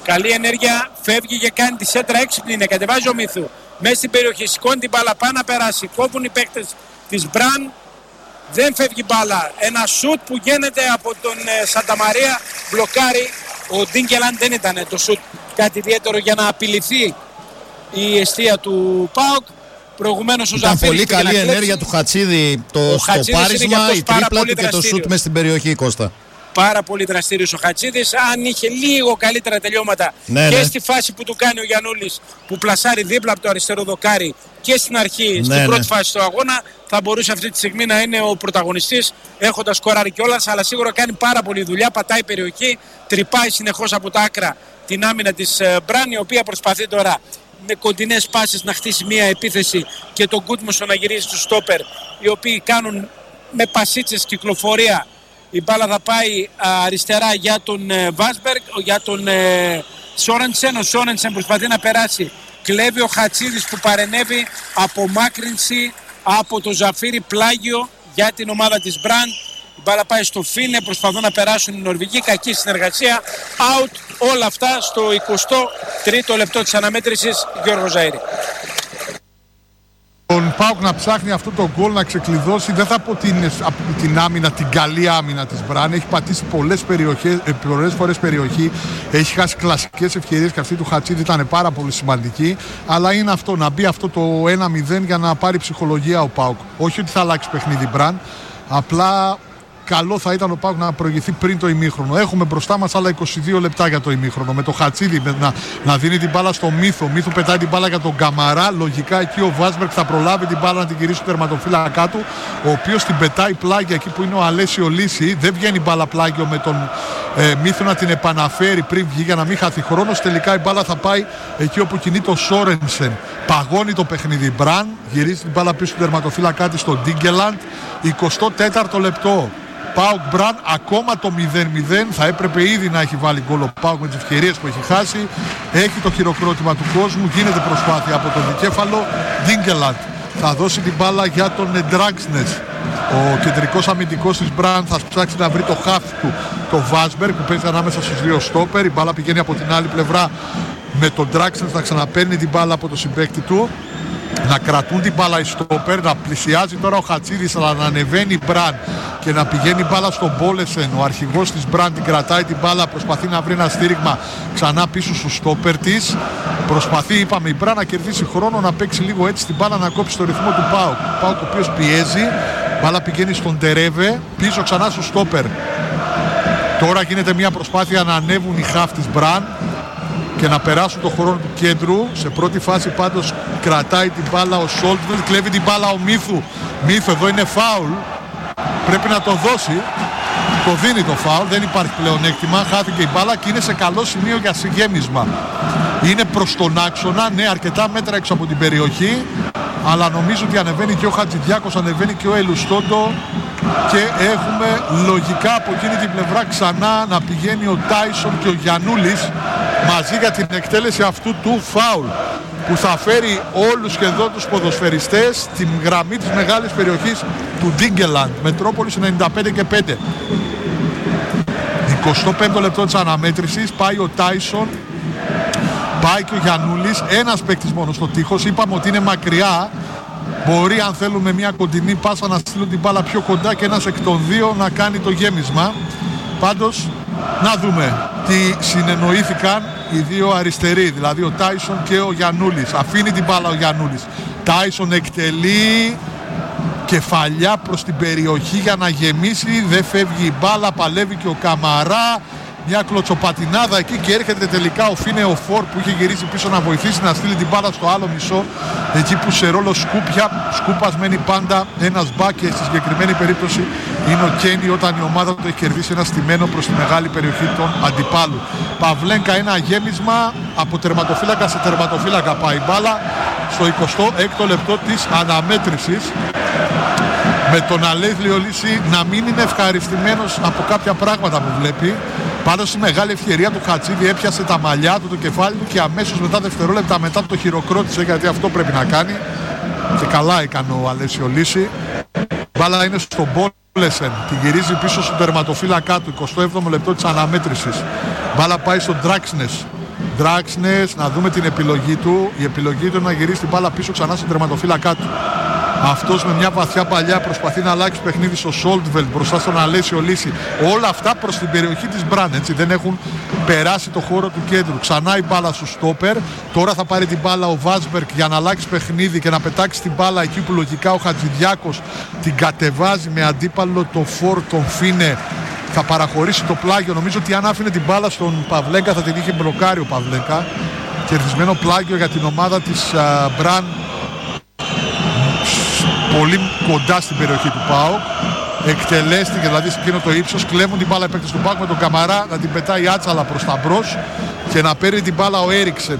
Καλή ενέργεια, φεύγει και κάνει τη σέντρα έξυπνη, είναι, κατεβάζει ο Μύθου. Μέσα στην περιοχή, σηκώνει την μπάλα, πάει να περάσει. Κόβουν οι παίκτες της Μπραν. Δεν φεύγει μπάλα. Ένα σουτ που γίνεται από τον ε, Σανταμαρία, μπλοκάρει. Ο Ντίνκελαντ δεν ήταν το σουτ κάτι ιδιαίτερο για να απειληθεί η εστία του ΠΑΟΚ. Προηγουμένως ο Ζαφύρης.
Ήταν πολύ καλή ενέργεια του Χατσίδη το πάρισμα, η τρίπλα του και το σουτ μέσα στην περιοχή, Κώστα.
Πάρα πολύ δραστήριος ο Χατσίδης. Αν είχε λίγο καλύτερα τελειώματα
ναι,
και
ναι.
στη φάση που του κάνει ο Γιαννούλης που πλασάρει δίπλα από το αριστερό δοκάρι και στην αρχή,
ναι,
στην
ναι.
πρώτη φάση του αγώνα, θα μπορούσε αυτή τη στιγμή να είναι ο πρωταγωνιστής έχοντας σκοράρει κιόλας, αλλά σίγουρα κάνει πάρα πολύ δουλειά, πατάει περιοχή, τρυπάει συνεχώς από τα άκρα την άμυνα της Μπραν, η οποία προσπαθεί τώρα με κοντινές πάσες να χτίσει μια επίθεση και τον Γκούτμουσο να γυρίζει στους στόπερ, οι οποίοι κάνουν με πασίτσες κυκλοφορία. Η μπάλα θα πάει α, αριστερά για τον ε, Βάσμπεργκ, για τον ε, Σόρενσεν. Ο Σόρενσεν προσπαθεί να περάσει. Κλέβει ο Χατσίδης που παρενέβη, απομάκρυνση από το Ζαφύρι, πλάγιο για την ομάδα της Μπραν. Η μπάλα πάει στο Φίνε, προσπαθούν να περάσουν οι Νορβηγοί, κακή συνεργασία. Out, όλα αυτά στο εικοστό τρίτο λεπτό της αναμέτρησης, Γιώργο Ζαΐρη.
Τον ΠΑΟΚ να ψάχνει αυτό το γκολ να ξεκλειδώσει, δεν θα πω την, την άμυνα, την καλή άμυνα της Μπραν. Έχει πατήσει πολλές, περιοχές, πολλές φορές περιοχή, έχει χάσει κλασικές ευκαιρίες και αυτή του Χατσίδη ήταν πάρα πολύ σημαντική. Αλλά είναι αυτό, να μπει αυτό το ένα μηδέν για να πάρει ψυχολογία ο ΠΑΟΚ. Όχι ότι θα αλλάξει παιχνίδι Μπραν, απλά καλό θα ήταν ο ΠΑΟΚ να προηγηθεί πριν το ημίχρονο. Έχουμε μπροστά μας άλλα είκοσι δύο λεπτά για το ημίχρονο. Με το Χατσίδη να, να δίνει την μπάλα στο Μύθο. Μύθο πετάει την μπάλα για τον Καμαρά. Λογικά εκεί ο Βάσμπεργκ θα προλάβει την μπάλα να την γυρίσει στο τερματοφύλακα του, ο οποίος την πετάει πλάγια εκεί που είναι ο Αλέσιο Λύση. Δεν βγαίνει μπάλα πλάγιο με τον ε, Μύθο να την επαναφέρει πριν βγει για να μην χαθεί χρόνος. Τελικά η μπάλα θα πάει εκεί όπου κινεί το Σόρενσεν. Παγώνει το παιχνίδι Μπραν. Γυρίζει την μπάλα πίσω στο τερματοφύλακα της στον Ντίνκελαντ. εικοστό τέταρτο λεπτό. ΠΑΟΚ Μπραν ακόμα το μηδέν μηδέν. Θα έπρεπε ήδη να έχει βάλει γκολ ο ΠΑΟΚ με τις ευκαιρίες που έχει χάσει. Έχει το χειροκρότημα του κόσμου. Γίνεται προσπάθεια από τον δικέφαλο. Ντίνκελαντ θα δώσει την μπάλα για τον Ντράξνες. Ο κεντρικός αμυντικός της Μπραν θα ψάξει να βρει το χάφ του, το Βάσμπεργκ, που παίζει ανάμεσα στους δύο στόπερ. Η μπάλα πηγαίνει από την άλλη πλευρά με τον Ντράξνες να ξαναπαίρνει την μπάλα από το συμπαίκτη του. Να κρατούν την μπάλα οι στόπερ, να πλησιάζει τώρα ο Χατσίδης, αλλά να ανεβαίνει η Μπραν και να πηγαίνει μπάλα στον Μπόλεσεν. Ο αρχηγός της Μπραν την κρατάει την μπάλα, προσπαθεί να βρει ένα στήριγμα ξανά πίσω στους στόπερ της. Προσπαθεί, είπαμε, η Μπραν να κερδίσει χρόνο, να παίξει λίγο έτσι την μπάλα, να κόψει το ρυθμό του ΠΑΟΚ. Ο ΠΑΟΚ ο οποίος πιέζει, μπάλα πηγαίνει στον Τερέβε, πίσω ξανά στους στόπερ. Τώρα γίνεται μια προσπάθεια να ανέβουν οι χαφ της Μπραν και να περάσουν το χρόνο του κέντρου. Σε πρώτη φάση πάντως κρατάει την μπάλα ο Σόλτβελ, κλέβει την μπάλα ο Μύθου. Μύθου, εδώ είναι φάουλ, πρέπει να το δώσει. Το δίνει το φάουλ, δεν υπάρχει πλεονέκτημα. Χάθηκε η μπάλα και είναι σε καλό σημείο για συγκέμισμα. Είναι προς τον άξονα, ναι, αρκετά μέτρα έξω από την περιοχή, αλλά νομίζω ότι ανεβαίνει και ο Χατζηδιάκος, ανεβαίνει και ο Ελουστόντο και έχουμε λογικά από εκείνη την πλευρά ξανά να πηγαίνει ο Τάισον και ο Γιαννούλης μαζί για την εκτέλεση αυτού του φάουλ, που θα φέρει όλους σχεδόν τους ποδοσφαιριστές στην γραμμή της μεγάλης περιοχής του Ντίνκελαντ. Μετρόπολης ενενήντα πέντε και πέντε. εικοστό πέμπτο λεπτό της αναμέτρησης. Πάει ο Τάισον, πάει και ο Γιαννούλης. Ένας παίκτης μόνο στο τείχος. Είπαμε ότι είναι μακριά. Μπορεί, αν θέλουμε, μια κοντινή πάσα να στείλουν την μπάλα πιο κοντά και ένας εκ των δύο να κάνει το γέμισμα. Πάντως να δούμε τι συνεννοήθηκαν οι δύο αριστεροί, δηλαδή ο Τάισον και ο Γιαννούλης. Αφήνει την μπάλα ο Γιαννούλης. Τάισον εκτελεί, κεφαλιά προς την περιοχή για να γεμίσει. Δεν φεύγει η μπάλα, παλεύει και ο Καμαρά. Μια κλωτσοπατινάδα εκεί και έρχεται τελικά ο Φίνε ο Φορ που είχε γυρίσει πίσω να βοηθήσει να στείλει την μπάλα στο άλλο μισό. Εκεί που σε ρόλο σκούπια, σκούπας μένει πάντα ένας μπακ και στη συγκεκριμένη περίπτωση είναι ο Κένι όταν η ομάδα του έχει κερδίσει ένα στημένο προς τη μεγάλη περιοχή των αντιπάλου. Παυλένκα, ένα γέμισμα από τερματοφύλακα σε τερματοφύλακα πάει η μπάλα στο εικοστό έκτο λεπτό της αναμέτρησης. Με τον Αλέσιο Λύση να μην είναι ευχαριστημένος από κάποια πράγματα που βλέπει. Πάντως η μεγάλη ευκαιρία του Χατσίδη, έπιασε τα μαλλιά του, το κεφάλι του και αμέσως μετά, δευτερόλεπτα μετά, το χειροκρότησε, γιατί αυτό πρέπει να κάνει. Και καλά έκανε ο Αλέσιο Λύση. Μπάλα είναι στον Μπόλεσεν, τη γυρίζει πίσω στον τερματοφύλακα του, εικοστό έβδομο λεπτό της αναμέτρησης. Μπάλα πάει στον Ντράξνες. Draxnes, να δούμε την επιλογή του. Η επιλογή του είναι να γυρίσει την μπάλα πίσω ξανά στον τερματοφύλακά του. Αυτός με μια βαθιά παλιά προσπαθεί να αλλάξει παιχνίδι στο Σόλτβελτ μπροστά στον Αλέσιο Λύση. Όλα αυτά προς την περιοχή της Μπραν, έτσι, δεν έχουν περάσει το χώρο του κέντρου. Ξανά η μπάλα στο στόπερ. Τώρα θα πάρει την μπάλα ο Βάσμπερκ για να αλλάξει παιχνίδι και να πετάξει την μπάλα εκεί που λογικά ο Χατζηδιάκος την κατεβάζει με αντίπαλο το φορ τον Φίνε. Θα παραχωρήσει το πλάγιο. Νομίζω ότι αν άφηνε την μπάλα στον Παυλέγκα θα την είχε μπλοκάρει ο Παυλέγκα. Κερδισμένο πλάγιο για την ομάδα της uh, Μπραν. Πολύ κοντά στην περιοχή του ΠΑΟΚ. Εκτελέστηκε δηλαδή σε εκείνο το ύψος. Κλέβουν την μπάλα οι παίκτες του ΠΑΟΚ με τον Καμαρά να την πετάει άτσαλα προς τα μπρος και να παίρνει την μπάλα ο Έριξεν.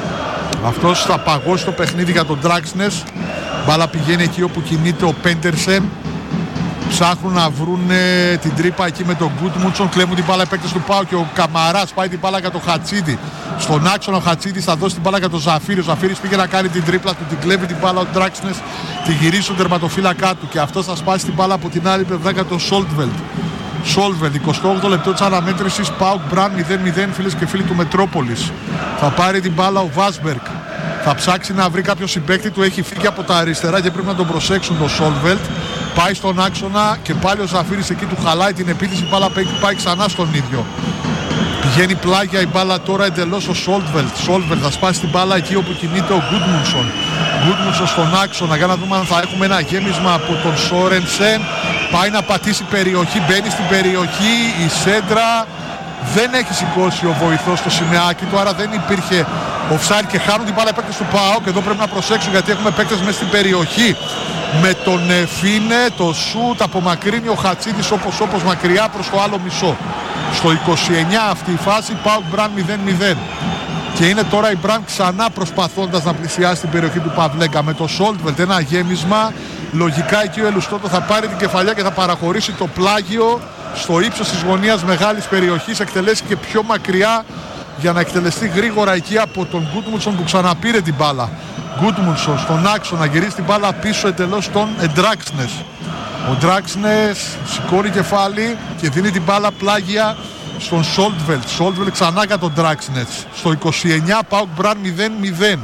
Αυτός θα παγώσει το παιχνίδι για τον Draxnes. Μπάλα πηγαίνει εκεί όπου κινείται ο Πέντερσεν. Ψάχνουν να βρουν την τρύπα εκεί με τον Γκούτμουντσον. Κλέβουν την μπάλα οι παίκτες του ΠΑΟΚ και ο Καμαράς πάει την μπάλα για τον Χατσίδη. Στον άξονα ο Χατσίδης θα δώσει την μπάλα για τον Ζαφίρη. Ο Ζαφίρις πήγε να κάνει την τρίπλα του, την κλέβει την μπάλα ο Draxnes, τη γυρίζει στον τερματοφύλακά του και αυτός θα σπάσει την μπάλα από την άλλη πλευρά για τον Σόλτβελτ. Σόλτβελτ, εικοστό όγδοο λεπτό της αναμέτρησης, ΠΑΟΚ Μπραν μηδέν μηδέν, φίλες και φίλοι του Μετρόπολης. Θα πάρει την μπάλα ο Βάσμπερκ. Θα ψάξει να βρει κάποιο συμπαίκτη του, έχει φύγει από τα αριστερά και πρέπει να τον προσέξουν το Σόλτβελτ. Πάει στον άξονα και πάλι ο Ζαφίρης εκεί του χαλάει την επίθεση, η μπάλα πάει ξανά στον ίδιο. Πηγαίνει πλάγια η μπάλα τώρα εντελώς ο Σόλτβελτ. Σόλτβελτ θα σπάσει την μπάλα εκεί όπου κινείται ο Γκούτμουνσον. Γκούτμουνσον στον άξονα για να δούμε αν θα έχουμε ένα γέμισμα από τον Σόρενσεν. Πάει να πατήσει περιοχή, μπαίνει στην περιοχή, η σέντρα δεν έχει σηκώσει ο βοηθός στο σημαίακι του, άρα δεν υπήρχε offside και χάνουν την μπάλα οι παίκτες του ΠΑΟΚ. Και εδώ πρέπει να προσέξουν γιατί έχουμε παίκτες μέσα στην περιοχή. Με τον Φίνε, το σουτ απομακρύνει ο Χατσίδης όπως όπως μακριά προς το άλλο μισό. Στο είκοσι εννιά αυτή η φάση, ΠΑΟΚ Μπραν μηδέν μηδέν. Και είναι τώρα η Μπραν ξανά προσπαθώντας να πλησιάσει την περιοχή του Παυλέγκα. Με το Σόλτβελτ ένα γέμισμα. Λογικά εκεί ο Ελουστότο θα πάρει την κεφαλιά και θα παραχωρήσει το πλάγιο στο ύψος της γωνίας μεγάλης περιοχής. Εκτελέσει και πιο μακριά για να εκτελεστεί γρήγορα εκεί από τον Γκούτμουντσον που ξαναπήρε την μπάλα. Γκούτμουντσον στον άξονα γυρίζει την μπάλα πίσω εντελώς στον Draxnes. Ο Draxnes σηκώνει κεφάλι και δίνει την μπάλα πλάγια στον Σόλτβελτ. Σόλτβελτ ξανά για τον Draxnes. Στο είκοσι εννιά ΠΑΟΚ Μπραν μηδέν μηδέν.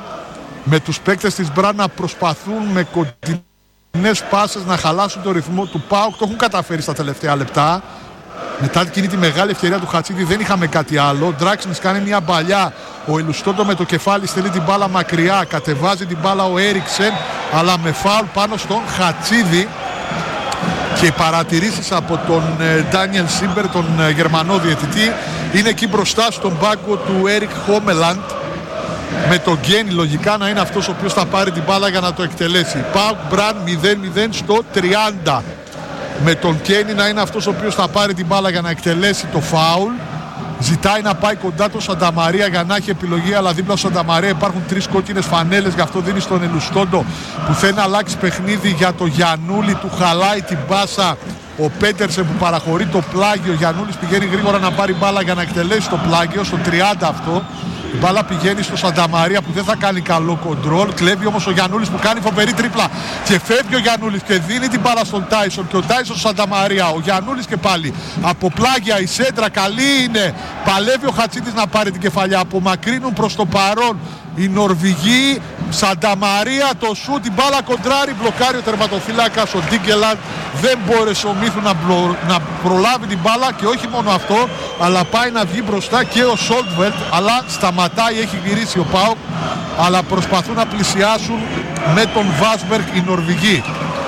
Με τους παίκτες της Μπραν να προσπαθούν με κοντινές πάσες να χαλάσουν το ρυθμό του ΠΑΟΚ. Το έχουν καταφέρει στα τελευταία λεπτά. Μετά εκείνη τη μεγάλη ευκαιρία του Χατσίδη δεν είχαμε κάτι άλλο. Ο Draxnes κάνει μια μπαλιά. Ο Ελουστότο με το κεφάλι στέλνει την μπάλα μακριά. Κατεβάζει την μπάλα ο Έριξεν, αλλά με φάουλ πάνω στον Χατσίδη. Και οι παρατηρήσεις από τον Ντάνιελ Σίμπερ, τον ε, Γερμανό διαιτητή, είναι εκεί μπροστά στον πάγκο του Έρικ Χόμελαντ. Με τον Γκένι λογικά να είναι αυτός ο οποίος θα πάρει την μπάλα για να το εκτελέσει. ΠΑΟΚ Μπραν μηδέν μηδέν στο τριάντα. Με τον Κένι να είναι αυτός ο οποίος θα πάρει την μπάλα για να εκτελέσει το φάουλ. Ζητάει να πάει κοντά το Σανταμαρία για να έχει επιλογή, αλλά δίπλα στο Σανταμαρία υπάρχουν τρεις κόκκινες φανέλες. Γι' αυτό δίνει στον Ελουστόντο που θέλει να αλλάξει παιχνίδι για το Γιαννούλη. Του χαλάει την πάσα ο Πέντερσεν που παραχωρεί το πλάγιο. Ο Γιαννούλης πηγαίνει γρήγορα να πάρει μπάλα για να εκτελέσει το πλάγιο στο τριάντα αυτό. Η μπάλα πηγαίνει στο Σανταμαρία που δεν θα κάνει καλό κοντρόλ. Κλέβει όμως ο Γιαννούλης που κάνει φοβερή τρίπλα. Και φεύγει ο Γιαννούλης και δίνει την μπάλα στον Τάισον. Και ο Τάισον στο Σανταμαρία. Ο Γιαννούλης και πάλι από πλάγια η σέντρα. Καλή είναι. Παλεύει ο Χατσίδης να πάρει την κεφαλιά. Απομακρύνουν προς το παρόν οι Νορβηγοί. Σανταμαρία το σου, την μπάλα κοντράρει. Μπλοκάρει ο τερματοφύλακας ο Ντίγκελαντ. Δεν μπόρεσε ο Μίθου να, μπλο, να προλάβει την μπάλα. Και όχι μόνο αυτό, αλλά πάει να βγει μπροστά και ο Σόλτβελτ. Αλλά σταματάει, έχει γυρίσει ο ΠΑΟΚ. Αλλά προσπαθούν να πλησιάσουν με τον Βάσμπερκ οι Νορβηγοί.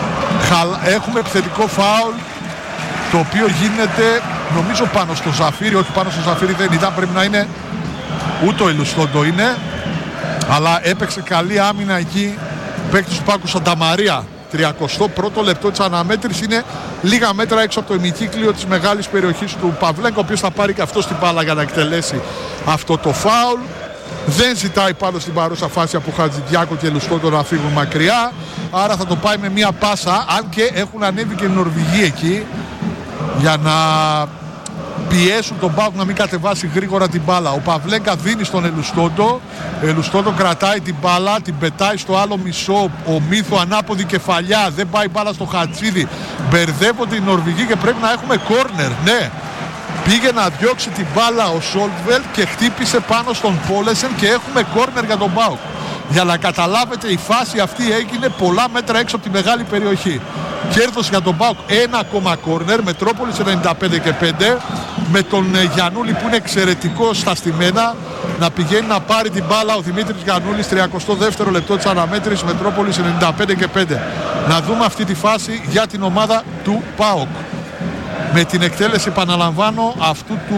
Έχουμε επιθετικό φάουλ, το οποίο γίνεται νομίζω πάνω στο Ζαφίρι. Όχι, πάνω στο Ζαφίρι δεν ήταν, πρέπει να είναι ούτε ο Ελουστόντο είναι. Αλλά έπαιξε καλή άμυνα εκεί παίκτης του Πάκου Σανταμαρία. τριακοστό πρώτο λεπτό της αναμέτρησης, είναι λίγα μέτρα έξω από το ημικύκλιο της μεγάλης περιοχής του Παυλέγκο, ο οποίος θα πάρει και αυτό την μπάλα για να εκτελέσει αυτό το φάουλ. Δεν ζητάει πάνω στην παρούσα φάση από Χατζηδιάκο και Λουστόντο να φύγουν μακριά, άρα θα το πάει με μία πάσα, αν και έχουν ανέβει και οι Νορβηγοί εκεί για να πιέσουν τον ΠΑΟΚ να μην κατεβάσει γρήγορα την μπάλα. Ο Παυλέγκα δίνει στον Ελουστόντο. Ο Ελουστόντο κρατάει την μπάλα, την πετάει στο άλλο μισό. Ο Μίθου ανάποδη κεφαλιά. Δεν πάει μπάλα στο Χατσίδη. Μπερδεύονται οι Νορβηγοί και πρέπει να έχουμε κόρνερ. Ναι. Πήγε να διώξει την μπάλα ο Σόλτβελτ και χτύπησε πάνω στον Πόλεσεν και έχουμε κόρνερ για τον ΠΑΟΚ. Για να καταλάβετε, η φάση αυτή έγινε πολλά μέτρα έξω από τη μεγάλη περιοχή. Κέρδος για τον ΠΑΟΚ, ένα ακόμα κόρνερ. Μετρόπολης ενενήντα πέντε και πέντε, με τον Γιαννούλη που είναι εξαιρετικό στα στημένα να πηγαίνει να πάρει την μπάλα ο Δημήτρης Γιαννούλης. τριακοστό δεύτερο λεπτό της αναμέτρησης, Μετρόπολης ενενήντα πέντε και πέντε. Να δούμε αυτή τη φάση για την ομάδα του ΠΑΟΚ, με την εκτέλεση, επαναλαμβάνω, αυτού του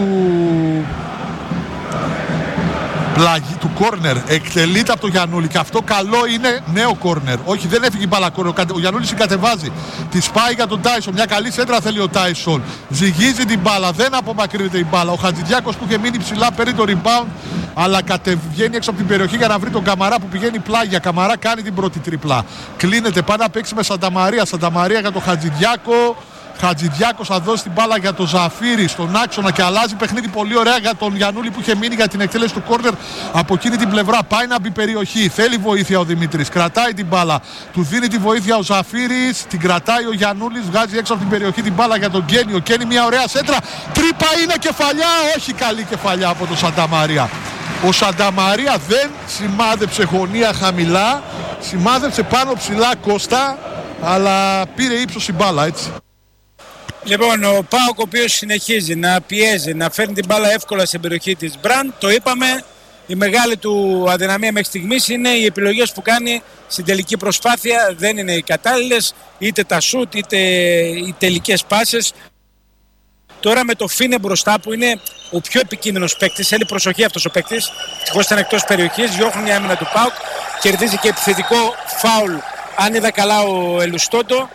του κόρνερ. Εκτελείται από τον Γιαννούλη και αυτό καλό είναι, νέο κόρνερ. Όχι, δεν έφυγε η μπάλα κόρνερ. Ο Γιαννούλης συγκατεβάζει. Τη σπάει για τον Τάισον. Μια καλή σέντρα θέλει ο Τάισον. Ζυγίζει την μπάλα. Δεν απομακρύνεται η μπάλα. Ο Χατζηδιάκος που είχε μείνει ψηλά παίρνει το rebound, αλλά κατεβαίνει έξω από την περιοχή για να βρει τον Καμαρά που πηγαίνει πλάγια. Καμαρά κάνει την πρώτη τριπλά. Κλείνεται, πάει να παίξει με Σανταμαρία. Σανταμαρία για τον Χατζηδιάκο. Χατζηδιάκος θα δώσει την μπάλα για τον Ζαφύρη στον άξονα και αλλάζει παιχνίδι πολύ ωραία για τον Γιαννούλη που είχε μείνει για την εκτέλεση του κόρνερ από εκείνη την πλευρά. Πάει να μπει περιοχή. Θέλει βοήθεια ο Δημήτρης. Κρατάει την μπάλα. Του δίνει τη βοήθεια ο Ζαφύρης. Την κρατάει ο Γιαννούλης. Βγάζει έξω από την περιοχή την μπάλα για τον Κένι. Ο Κένι μια ωραία σέντρα. Τρύπα είναι, κεφαλιά. Όχι καλή κεφαλιά από τον Σανταμαρία. Ο Σανταμαρία δεν σημάδεψε γωνία χαμηλά. Σημάδεψε πάνω ψηλά Κώστα. Αλλά πήρε ύψος η μπάλα, έτσι.
Λοιπόν, ο ΠΑΟΚ ο οποίος συνεχίζει να πιέζει, να φέρνει την μπάλα εύκολα στην περιοχή της Μπραν. Το είπαμε, η μεγάλη του αδυναμία μέχρι στιγμής είναι οι επιλογές που κάνει στην τελική προσπάθεια. Δεν είναι οι κατάλληλες, είτε τα σουτ είτε οι τελικές πάσες. Τώρα με το Φίνε μπροστά που είναι ο πιο επικίνδυνος παίκτης, θέλει προσοχή αυτός ο παίκτης. Ευτυχώς ήταν εκτός περιοχής, διώχνει μια άμυνα του ΠΑΟΚ, κερδίζει και επιθετικό φάουλ, αν είδα καλά, ο Ελουστόντο.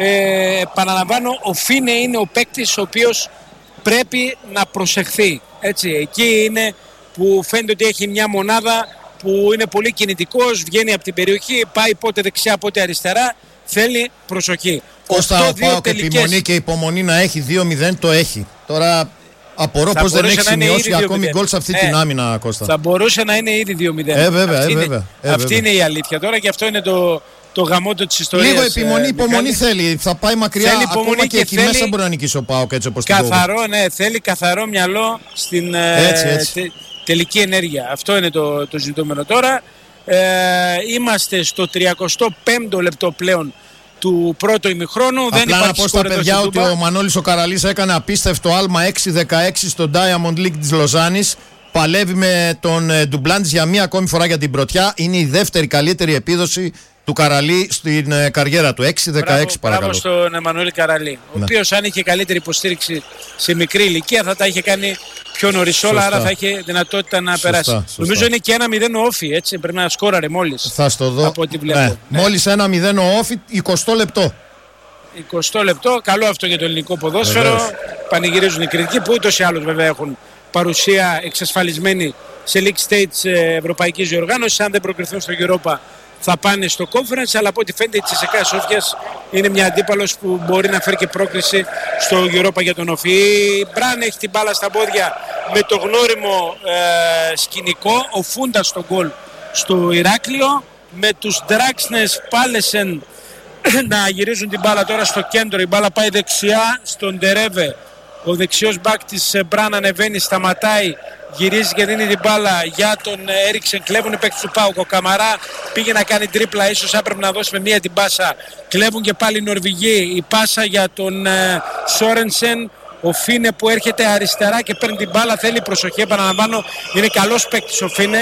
Ε, επαναλαμβάνω, ο Φίνε είναι ο παίκτης ο οποίος πρέπει να προσεχθεί. Έτσι, εκεί είναι που φαίνεται ότι έχει μια μονάδα που είναι πολύ κινητικός, βγαίνει από την περιοχή, πάει πότε δεξιά πότε αριστερά, θέλει προσοχή.
Κώστα, ο ΠΑΟΚ επιμονή και υπομονή να έχει δύο μηδέν το έχει. Τώρα απορώ πως δεν έχει σημειώσει ακόμη γκολ σε αυτή ε, την άμυνα, Κώστα.
Θα μπορούσε να είναι ήδη δύο μηδέν.
Ε, βέβαια,
αυτή
ε,
είναι,
βέβαια, ε,
αυτή
βέβαια.
είναι η αλήθεια τώρα και αυτό είναι το... το γαμότο της ιστορίας.
Λίγο επιμονή, υπομονή θέλει. Θα πάει μακριά.
Θέλει
ακόμα και,
και
εκεί
θέλει...
μέσα μπορεί να νικήσει ο ΠΑΟΚ, έτσι όπως την
καθαρό, ναι, θέλει καθαρό μυαλό στην
έτσι, έτσι.
Τε, τελική ενέργεια. Αυτό είναι το, το ζητούμενο τώρα. Ε, είμαστε στο τριακοστό πέμπτο λεπτό πλέον του πρώτου ημιχρόνου.
Απλά
δεν
να πω στα παιδιά ότι ο Μανώλης ο Καραλής έκανε απίστευτο άλμα έξι δεκαέξι στο Diamond League της Λοζάνης. Παλεύει με τον Ντουμπλάντης για μία ακόμη φορά για την πρωτιά. Είναι η δεύτερη καλύτερη επίδοση του Καραλή στην ε, καριέρα του. έξι δεκαέξι παρακαλώ.
Μπράβο στον Εμμανουέλ Καραλή. Ο ναι. οποίος αν είχε καλύτερη υποστήριξη σε μικρή ηλικία θα τα είχε κάνει πιο νωρίς όλα, άρα θα είχε δυνατότητα να σωστά, περάσει. Σωστά. Νομίζω είναι και ένα μηδέν ο Όφι, έτσι. Πρέπει να σκόραρε μόλις.
Θα στο δω.
Από ό,τι βλέπω.
Ναι.
Ναι.
Μόλις ένα μηδέν ο Όφι, εικοστό λεπτό.
εικοστό λεπτό. Καλό αυτό για το ελληνικό ποδόσφαιρο. Βεβαίως. Πανηγυρίζουν οι κριτικοί που ούτως ή άλλως βέβαια έχουν παρουσία εξασφαλισμένη σε League Stage ευρωπαϊκής διοργάνωσης. Αν δεν προκριθούν στο Europa θα πάνε στο Conference, αλλά από ό,τι φαίνεται η Τσεσεκά Σόφιας είναι μια αντίπαλος που μπορεί να φέρει και πρόκριση στο Europa για τον Όφι. Η Μπραν έχει την μπάλα στα πόδια με το γνώριμο ε, σκηνικό, ο Φούντας στον γκολ στο Ηράκλειο, με τους Ντράξνες Πάλεσεν να γυρίζουν την μπάλα τώρα στο κέντρο. Η μπάλα πάει δεξιά στον Ντερέβε. Ο δεξιός μπακ της Μπραν ανεβαίνει, σταματάει, γυρίζει και δίνει την μπάλα για τον Έριξεν. Κλέβουν οι παίκτες του ΠΑΟΚ. Ο Καμαρά πήγε να κάνει τρίπλα, ίσως έπρεπε να δώσει με μία την πάσα. Κλέβουν και πάλι οι Νορβηγοί. Η πάσα για τον Σόρενσεν. Ο Φίνε που έρχεται αριστερά και παίρνει την μπάλα, θέλει προσοχή. Επαναλαμβάνω, είναι καλός παίκτης ο Φίνε.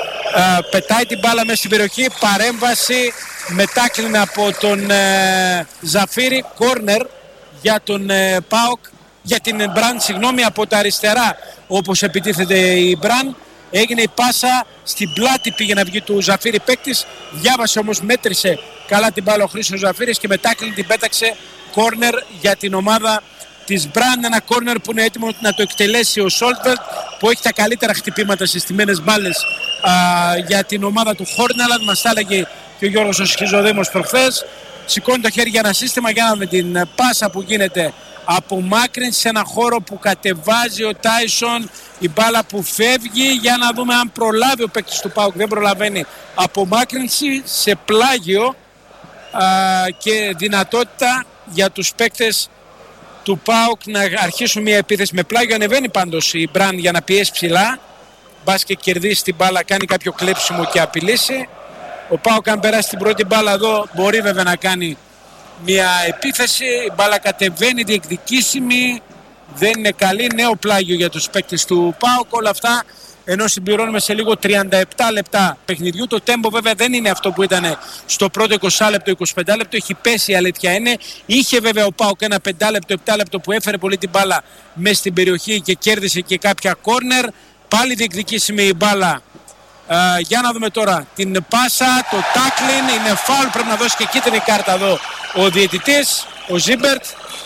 Uh, πετάει την μπάλα μέσα στην περιοχή. Παρέμβαση μετάκλινε από τον uh, Ζαφύρη. Κόρνερ για τον uh, ΠΑΟΚ. Για την Μπραν, συγγνώμη, από τα αριστερά όπως επιτίθεται η Μπραν. Έγινε η πάσα στην πλάτη, πήγε να βγει του Ζαφύρη παίκτης. Διάβασε όμως, μέτρησε καλά την μπάλα ο Χρήστος Ζαφύρης και μετάκλινε την πέταξε. Κόρνερ για την ομάδα της Μπραν. Ένα κόρνερ που είναι έτοιμο να το εκτελέσει ο Σόλτβελτ, που έχει τα καλύτερα χτυπήματα σε στιμένες μπάλες α, για την ομάδα του Χόρναλαντ. Μας τα έλεγε και ο Γιώργος ο Σχιζοδήμος προχθές. Σηκώνει το χέρι για ένα σύστημα, για να δούμε την πάσα που γίνεται από μάκρυνση σε ένα χώρο που κατεβάζει ο Τάισον. Η μπάλα που φεύγει, για να δούμε αν προλάβει ο παίκτης του ΠΑΟΚ. Δεν προλαβαίνει. Από μάκρυνση σε πλάγιο α, και δυνατότητα για τους παίκτες του ΠΑΟΚ να αρχίσουν μια επίθεση με πλάγιο. Ανεβαίνει πάντως η Μπραν για να πιέσει ψηλά. Μπας και κερδίσει την μπάλα, κάνει κάποιο κλέψιμο και απειλήσει. Ο ΠΑΟΚ αν περάσει την πρώτη μπάλα εδώ μπορεί βέβαια να κάνει μια επίθεση. Η μπάλα κατεβαίνει διεκδικήσιμη. Δεν είναι καλή. Νέο πλάγιο για τους παίκτες του ΠΑΟΚ. Όλα αυτά ενώ συμπληρώνουμε σε λίγο τριάντα επτά λεπτά παιχνιδιού. Το τέμπο βέβαια δεν είναι αυτό που ήταν στο πρώτο είκοσι λεπτό, είκοσι πέντε λεπτό. Έχει πέσει, η αλήθεια είναι. Είχε βέβαια ο ΠΑΟΚ ένα πέντε λεπτό, επτά λεπτό που έφερε πολύ την μπάλα μέσα στην περιοχή και κέρδισε και κάποια κόρνερ. Πάλι διεκδικήσιμη η μπάλα. Uh, για να δούμε τώρα την πάσα, το τάκλιν, είναι φάουλ, πρέπει να δώσει και κίτρινη κάρτα εδώ ο διαιτητής, ο Ζίμπερτ.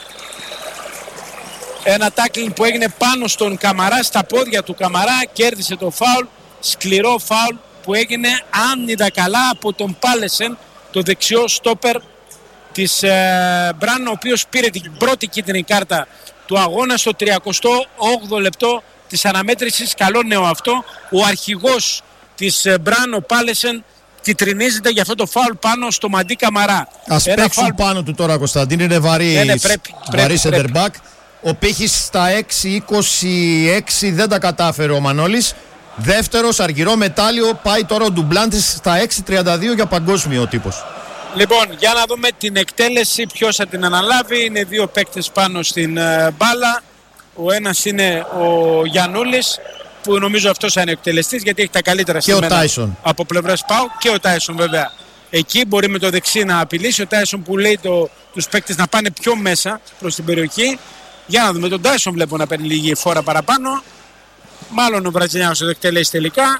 Ένα τάκλιν που έγινε πάνω στον Καμαρά, στα πόδια του Καμαρά, κέρδισε το φάουλ, σκληρό φάουλ που έγινε, αν είδα καλά, από τον Πάλεσεν, το δεξιό στόπερ της ε, Μπραν, ο οποίος πήρε την πρώτη κίτρινη κάρτα του αγώνα στο τριαντά όγδοο λεπτό της αναμέτρησης. Καλό νέο αυτό, ο αρχηγός της Μπραν, ο Πάλεσεν, κιτρινίζεται για αυτό το φάουλ πάνω στο Μαντί Καμαρά.
Ας παίξουν φάουλ πάνω του τώρα, Κωνσταντίν, είναι βαρύ,
ναι, ναι, πρέπει,
βαρύ center back. Ο Πύχης στα έξι είκοσι έξι δεν τα κατάφερε ο Μανώλης. Δεύτερος, αργυρό μετάλλιο, πάει τώρα ο Ντουμπλάντης στα έξι τριάντα δύο για παγκόσμιο ο τύπος.
Λοιπόν, για να δούμε την εκτέλεση, ποιος θα την αναλάβει. Είναι δύο παίκτες πάνω στην uh, μπάλα. Ο ένας είναι ο Γιαννούλης, που νομίζω αυτός θα είναι ο εκτελεστής, γιατί έχει τα καλύτερα σημεία από πλευράς ΠΑΟΚ, και ο Τάισον βέβαια. Εκεί μπορεί με το δεξί να απειλήσει. Ο Τάισον που λέει το, τους παίκτες να πάνε πιο μέσα προς την περιοχή. Για να δούμε, τον Τάισον βλέπω να παίρνει λίγη φόρα παραπάνω. Μάλλον ο Βραζιλιάνος θα το εκτελέσει τελικά.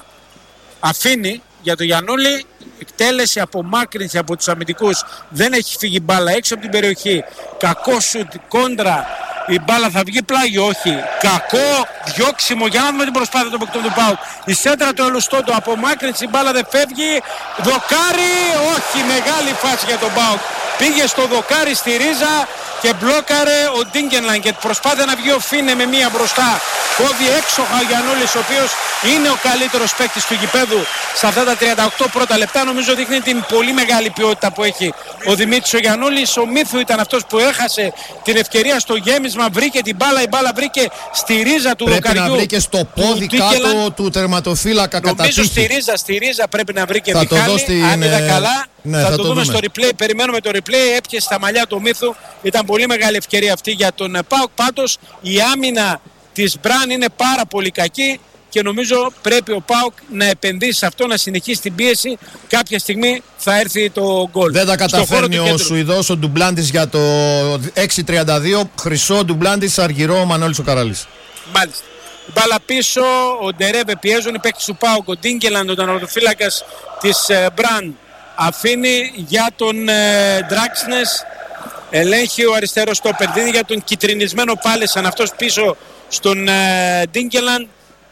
Αφήνει για τον Γιαννούλη. Εκτέλεση, απομάκρυνση από τους αμυντικούς. Δεν έχει φύγει μπάλα έξω από την περιοχή. Κακό σουτ, κόντρα. Η μπάλα θα βγει πλάγιο, όχι. Κακό διώξιμο. Για να δούμε την προσπάθεια των παικτών του ΠΑΟΚ. Η σέντρα του Ελουστόντο, απομάκρυνση, η μπάλα δεν φεύγει. Δοκάρι, όχι, μεγάλη φάση για τον ΠΑΟΚ. Πήγε στο δοκάρι στη ρίζα και μπλόκαρε ο Ντίνγκενλαν και προσπάθησε να βγει ο Φίνε με μία μπροστά. Κόβει έξοχα ο Γιαννούλης, ο οποίος είναι ο καλύτερος παίκτης του γηπέδου σε αυτά τα τριάντα οκτώ πρώτα λεπτά. Νομίζω δείχνει την πολύ μεγάλη ποιότητα που έχει ο Δημήτρης ο Γιαννούλης. Ο Μύθου ήταν αυτός που έχασε την ευκαιρία στο γέμισμα, βρήκε την μπάλα, η μπάλα βρήκε στη ρίζα του δοκαριού.
Πρέπει να βρήκε στο πόδι του κάτω του, του τερματοφύλακα κατά
Νομίζω στη ρίζα, στη ρίζα πρέπει να βρήκε
θα
Μιχάλη,
στην...
αν είδα καλά.
Ναι,
θα,
θα
το,
το
δούμε,
δούμε
στο replay, περιμένουμε το replay, έπιασε στα μαλλιά του Μύθου, ήταν πολύ μεγάλη ευκαιρία αυτή για τον ΠΑΟΚ. Πάντως η άμυνα της Μπραν είναι πάρα πολύ κακή και νομίζω πρέπει ο ΠΑΟΚ να επενδύσει σε αυτό, να συνεχίσει την πίεση. Κάποια στιγμή θα έρθει το γκολ.
Δεν τα καταφέρνει ο Σουηδός ο Ντουμπλάντης για το έξι τριάντα δύο. Χρυσό Ντουμπλάντης, αργυρό ο Μανώλης ο Καραλής.
Μάλιστα. Μπάλα πίσω, ο Ντερέβε πιέζουν οι παίκτες του ΠΑΟΚ. Ο Ντίνγκελαντ, ο τερματοφύλακας της ε, Μπραν, αφήνει για τον ε, Ντράξνες. Ελέγχει ο αριστερός στόπερ, δίνει για τον κιτρινισμένο Πάλεσαν, αυτός πίσω στον ε, Ντίνγκελαντ.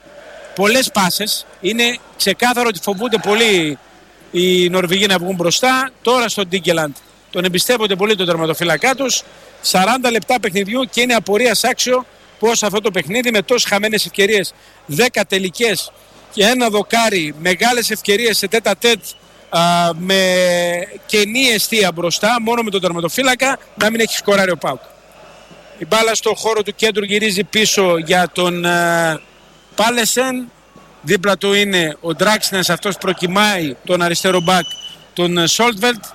Πολλές πάσες, είναι ξεκάθαρο ότι φοβούνται πολύ οι Νορβηγοί να βγουν μπροστά. Τώρα στον Ντίνγκελαντ τον εμπιστεύονται πολύ τον τερματοφύλακά τους. σαράντα λεπτά παιχνιδιού και είναι απορίας άξιο πως αυτό το παιχνίδι με τόσες χαμένες ευκαιρίες, δέκα τελικές και ένα δοκάρι, μεγάλες ευκαιρίες σε τέτα τέτ, α, με κενή εστία μπροστά, μόνο με τον τερματοφύλακα, να μην έχει σκοράρει ο ΠΑΟΚ. Η μπάλα στο χώρο του κέντρου γυρίζει πίσω για τον α, Πάλεσεν. Δίπλα του είναι ο Ντράξνες, αυτός προκυμάει τον αριστερό μπακ, τον Σόλτβελτ.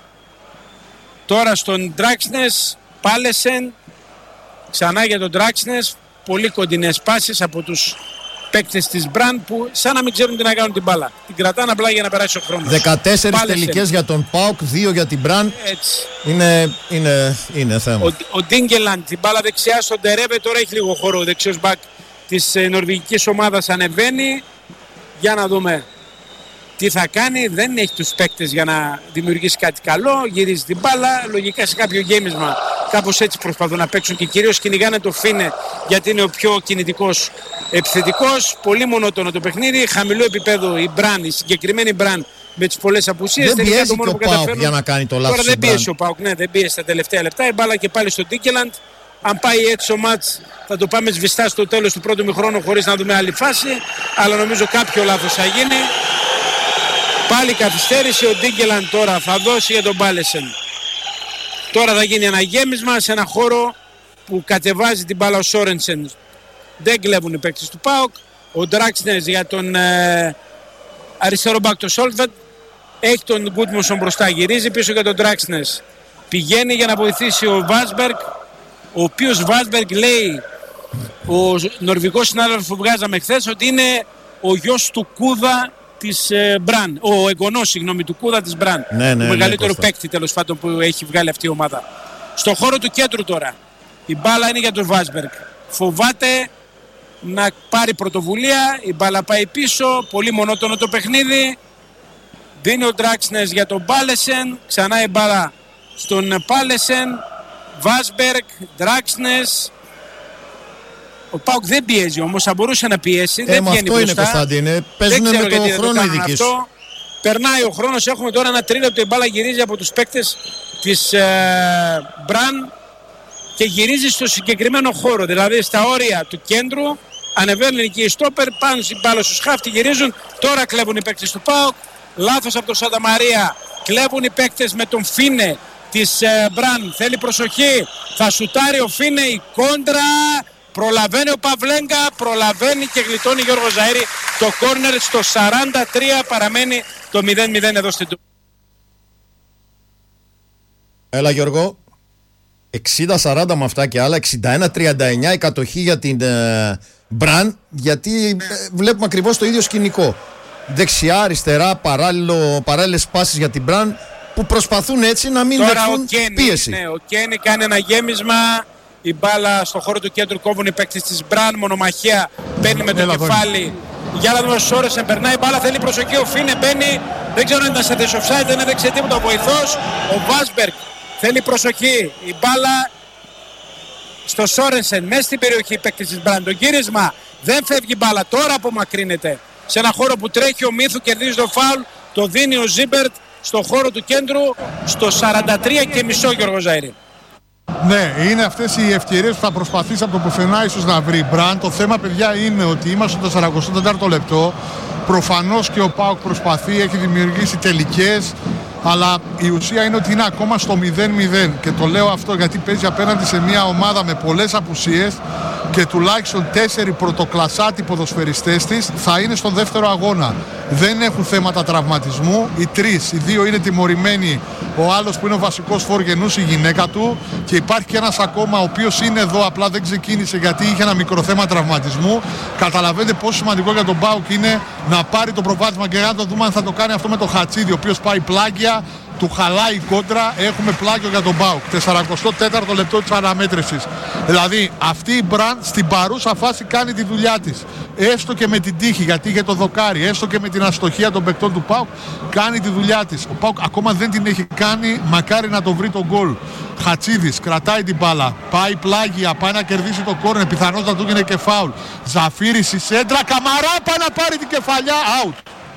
Τώρα στον Ντράξνες, Πάλεσεν, ξανά για τον Ντράξνες. Πολύ κοντινές πάσεις από τους παίκτες της Μπραν που σαν να μην ξέρουν τι να κάνουν την μπάλα. Την κρατάνε απλά για να περάσει ο χρόνος.
δεκατέσσερις τελικές για τον ΠΑΟΚ, δύο για την Μπραν.
Έτσι.
Είναι, είναι, είναι θέμα.
Ο, ο Ντίνγκελαντ, την μπάλα δεξιά στον Ντερέβε, τώρα έχει λίγο χώρο. Ο δεξιός μπακ της ε, νορβηγικής ομάδας ανεβαίνει. Για να δούμε τι θα κάνει. Δεν έχει τους παίκτες για να δημιουργήσει κάτι καλό. Γυρίζει την μπάλα. Λογικά σε κάποιο γέμισμα κάπως έτσι προσπαθούν να παίξουν και κυρίως κυνηγάνε το Φίνε γιατί είναι ο πιο κινητικός επιθετικός. Πολύ μονότονο το παιχνίδι. Χαμηλό επίπεδο η Μπραν, η συγκεκριμένη Μπραν με τις πολλές απουσίες.
Δεν πιέζει και ο ΠΑΟΚ για να κάνει το λάθος.
Τώρα δεν πιέζει ο ΠΑΟΚ. Ναι, δεν πιέζει τα τελευταία λεπτά. Η μπάλα και πάλι στο Ντίνγκελαντ. Αν πάει έτσι ο μάτς θα το πάμε σβηστά στο τέλος του πρώτου μηχρόνου χωρίς να δούμε άλλη φάση. Αλλά νομίζω κάποιο λάθος θα γίνει. Πάλι καθυστέρηση. Ο Ντίνγκελαντ τώρα θα δώσει για τον Πάλεσεν. Τώρα θα γίνει ένα γέμισμα σε ένα χώρο που κατεβάζει την μπάλα ο Σόρενσεν. Δεν κλέβουν οι παίκτες του ΠΑΟΚ. Ο Ντράξνερς για τον ε, αριστερό μπακ το Σόλτβεντ. Έχει τον Γκούτμουσον μπροστά, γυρίζει πίσω για τον Ντράξνερς. Πηγαίνει για να βοηθήσει ο Βάσμπεργκ, ο οποίος Βάσμπεργκ λέει, ο νορβηγός συνάδελφος που βγάζαμε χθες, ότι είναι ο γιος του Κούδα της ε, Μπραν. Ο εγγονός, συγγνώμη, του Κούδα της Μπραν.
Ναι, ναι,
το μεγαλύτερο
ναι,
παίκτη τέλος πάντων που έχει βγάλει αυτή η ομάδα. Στο χώρο του κέντρου τώρα. Η μπάλα είναι για τον Βάσμπεργκ. Φοβάται να πάρει πρωτοβουλία. Η μπάλα πάει πίσω. Πολύ μονότονο το παιχνίδι. Δίνει ο Ντράξνερς για τον Πάλεσεν. Ξανά η μπάλα στον Πάλεσεν. Βάσμπεργκ, Ντράξνερς. Ο ΠΑΟΚ δεν πιέζει όμως, θα μπορούσε να πιέσει.
Ε,
δεν βγαίνει
αυτό
μπροστά.
Είναι, Κωνσταντίνε. Παίζουν με το χρόνο οι δικοί σου.
Περνάει ο χρόνος, έχουμε τώρα ένα τρίλεπτο, η μπάλα γυρίζει από τους παίκτες της ε, Μπραν και γυρίζει στο συγκεκριμένο χώρο, δηλαδή στα όρια του κέντρου. Ανεβαίνουν εκεί οι στόπερ, πάνω στην μπάλα στους χάφτη, γυρίζουν. Τώρα κλέβουν οι παίκτες του ΠΑΟΚ. Λάθος από τον Σανταμαρία. Κλέβουν οι παίκτες με τον Φίνε της ε, Μπραν. Θέλει προσοχή. Θα σουτάρει ο Φίνε, η κόντρα. Προλαβαίνει ο Παυλέγκα, προλαβαίνει και γλιτώνει Γιώργο Ζαΐρη. Το κόρνερ στο σαράντα τρία, παραμένει το μηδέν μηδέν εδώ στην Τούμπα.
Έλα Γιώργο. εξήντα σαράντα με αυτά και άλλα, εξήντα ένα τριάντα εννιά η κατοχή για την ε, Μπραν, γιατί ε, βλέπουμε ακριβώς το ίδιο σκηνικό. Δεξιά, αριστερά, παράλληλες πάσεις για την Μπραν που προσπαθούν έτσι να μην δεχθούν πίεση.
Ναι, ο Κένι κάνει ένα γέμισμα. Η μπάλα στο χώρο του κέντρου, κόβουν οι παίκτες της Μπραν. Μονομαχία, μπαίνει με το Έλα, κεφάλι. Για να δούμε ο Σόρενσεν, περνάει η μπάλα, θέλει προσοχή. Ο Φίνε μπαίνει. Δεν ξέρω αν ήταν σε θέση offside, δεν έδειξε τίποτα ο βοηθός. Ο Βάσμπεργκ θέλει προσοχή. Η μπάλα στο Σόρενσεν, μέσα στην περιοχή οι παίκτες της Μπραν. Το γύρισμα, δεν φεύγει η μπάλα. Τώρα απομακρύνεται. Σε ένα χώρο που τρέχει ο Μίθου, κερδίζει το φάουλ. Το δίνει ο Ζίμπερτ στο χώρο του κέντρου στο σαράντα τρία και μισό, Γιώργο Ζαΐρη.
Ναι, είναι αυτές οι ευκαιρίες που θα προσπαθήσει από το πουθενά ίσως να βρει Μπραν. Το θέμα, παιδιά, είναι ότι είμαστε στο σαράντα τέταρτο λεπτό. Προφανώς και ο ΠΑΟΚ προσπαθεί, έχει δημιουργήσει τελικές, αλλά η ουσία είναι ότι είναι ακόμα στο μηδέν μηδέν. Και το λέω αυτό γιατί παίζει απέναντι σε μια ομάδα με πολλές απουσίες και τουλάχιστον τέσσερι πρωτοκλασσάτι ποδοσφαιριστές της θα είναι στο δεύτερο αγώνα. Δεν έχουν θέματα τραυματισμού. Οι τρεις, οι δύο είναι τιμωρημένοι. Ο άλλος που είναι ο βασικός φοργενούς, η γυναίκα του. Και υπάρχει και ένας ακόμα ο οποίος είναι εδώ, απλά δεν ξεκίνησε γιατί είχε ένα μικρό θέμα τραυματισμού. Καταλαβαίνετε πόσο σημαντικό για τον ΠΑΟΚ είναι να πάρει το προβάδισμα και να το δούμε αν θα το κάνει αυτό με τον Χατσίδη, ο οποίος πάει πλάγια. Του χαλάει η κόντρα, έχουμε πλάγιο για τον ΠΑΟΚ. σαράντα τέταρτο λεπτό της αναμέτρησης. Δηλαδή αυτή η Μπραν στην παρούσα φάση κάνει τη δουλειά της. Έστω και με την τύχη, γιατί είχε το δοκάρι, έστω και με την αστοχία των παικτών του ΠΑΟΚ, κάνει τη δουλειά της. Ο ΠΑΟΚ ακόμα δεν την έχει κάνει, μακάρι να το βρει τον γκολ. Χατσίδης κρατάει την μπάλα, πάει πλάγια, πάει να κερδίσει το κόρνερ, πιθανώς να του γίνει και φάουλ. Ζαφύρης η σέντρα, Καμαρά πάει να πάρει την κεφαλιά, out.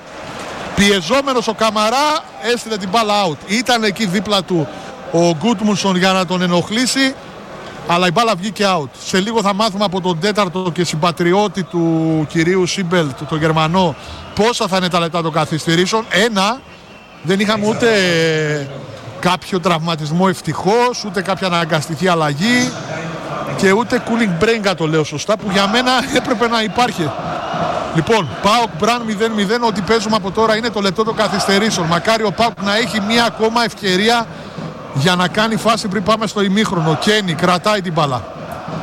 Πιεζόμενος ο Καμαρά έστειλε την μπάλα out. Ήταν εκεί δίπλα του ο Γκούτμουσον για να τον ενοχλήσει, αλλά η μπάλα βγήκε out. Σε λίγο θα μάθουμε από τον τέταρτο και συμπατριώτη του κυρίου Σίμπελτ, τον Γερμανό, πόσα θα είναι τα λεπτά των καθυστερήσεων. Ένα, δεν είχαμε ούτε κάποιο τραυματισμό ευτυχώς, ούτε κάποια αναγκαστική αλλαγή και ούτε cooling brain, το λέω σωστά, που για μένα έπρεπε να υπάρχει. Λοιπόν, ΠΑΟΚ Μπραν μηδέν μηδέν, ό,τι παίζουμε από τώρα είναι το λεπτό των καθυστερήσεων. Μακάρι ο ΠΑΟΚ να έχει μία ακόμα ευκαιρία για να κάνει φάση πριν πάμε στο ημίχρονο. Κένι κρατάει την μπάλα.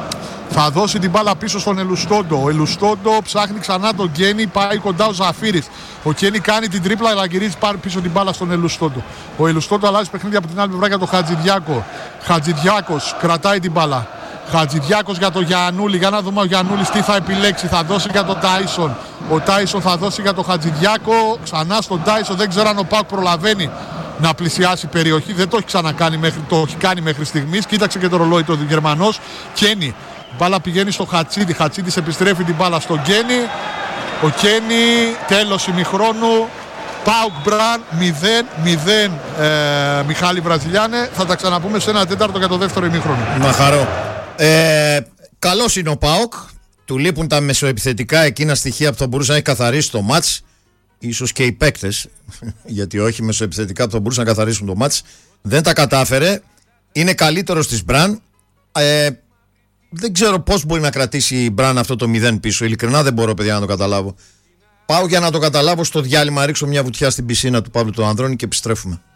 Θα δώσει την μπάλα πίσω στον Ελουστόντο. Ο Ελουστόντο ψάχνει ξανά τον Κένι, πάει κοντά ο Ζαφύρης. Ο Κένι κάνει την τρίπλα, αλλά γυρίζει πάρει πίσω την μπάλα στον Ελουστόντο. Ο Ελουστόντο αλλάζει παιχνίδι από την άλλη πλευρά για τον Χατζηδιάκο. Χατζηδιάκος κρατάει την μπάλα. Χατζηδιάκος για τον Γιαννούλη. Για να δούμε ο Γιαννούλης τι θα επιλέξει. Θα δώσει για τον Τάισον. Ο Τάισον θα δώσει για τον Χατζηδιάκο. Ξανά στον Τάισον. Δεν ξέρω αν ο ΠΑΟΚ προλαβαίνει να πλησιάσει περιοχή. Δεν το έχει ξανακάνει μέχρι, το έχει κάνει μέχρι στιγμής. Κοίταξε και το ρολόι του Γερμανός. Κένι. Μπάλα πηγαίνει στο Χατσίδη. Χατσίδης επιστρέφει την μπάλα στον Κένι. Ο Κένι, τέλος ημιχρόνου. ΠΑΟΚ Μπραν μηδέν μηδέν. ε, Μιχάλη Βραζιλιάνε. Θα τα ξαναπούμε σε ένα τέταρτο για το δεύτερο ημίχρονο.
Να χαρώ. Ε, καλός είναι ο ΠΑΟΚ. Του λείπουν τα μεσοεπιθετικά εκείνα στοιχεία που θα μπορούσε να έχει καθαρίσει το μάτς. Ίσως και οι παίκτες, γιατί όχι μεσοεπιθετικά που θα μπορούσαν να καθαρίσουν το μάτς. Δεν τα κατάφερε. Είναι καλύτερος της Μπραν. Ε, δεν ξέρω πώς μπορεί να κρατήσει η Μπραν αυτό το μηδέν πίσω. Ειλικρινά δεν μπορώ, παιδιά, να το καταλάβω. Πάω για να το καταλάβω στο διάλειμμα, ρίξω μια βουτιά στην πισίνα του Παύλου του Ανδρώνη και επιστρέφουμε.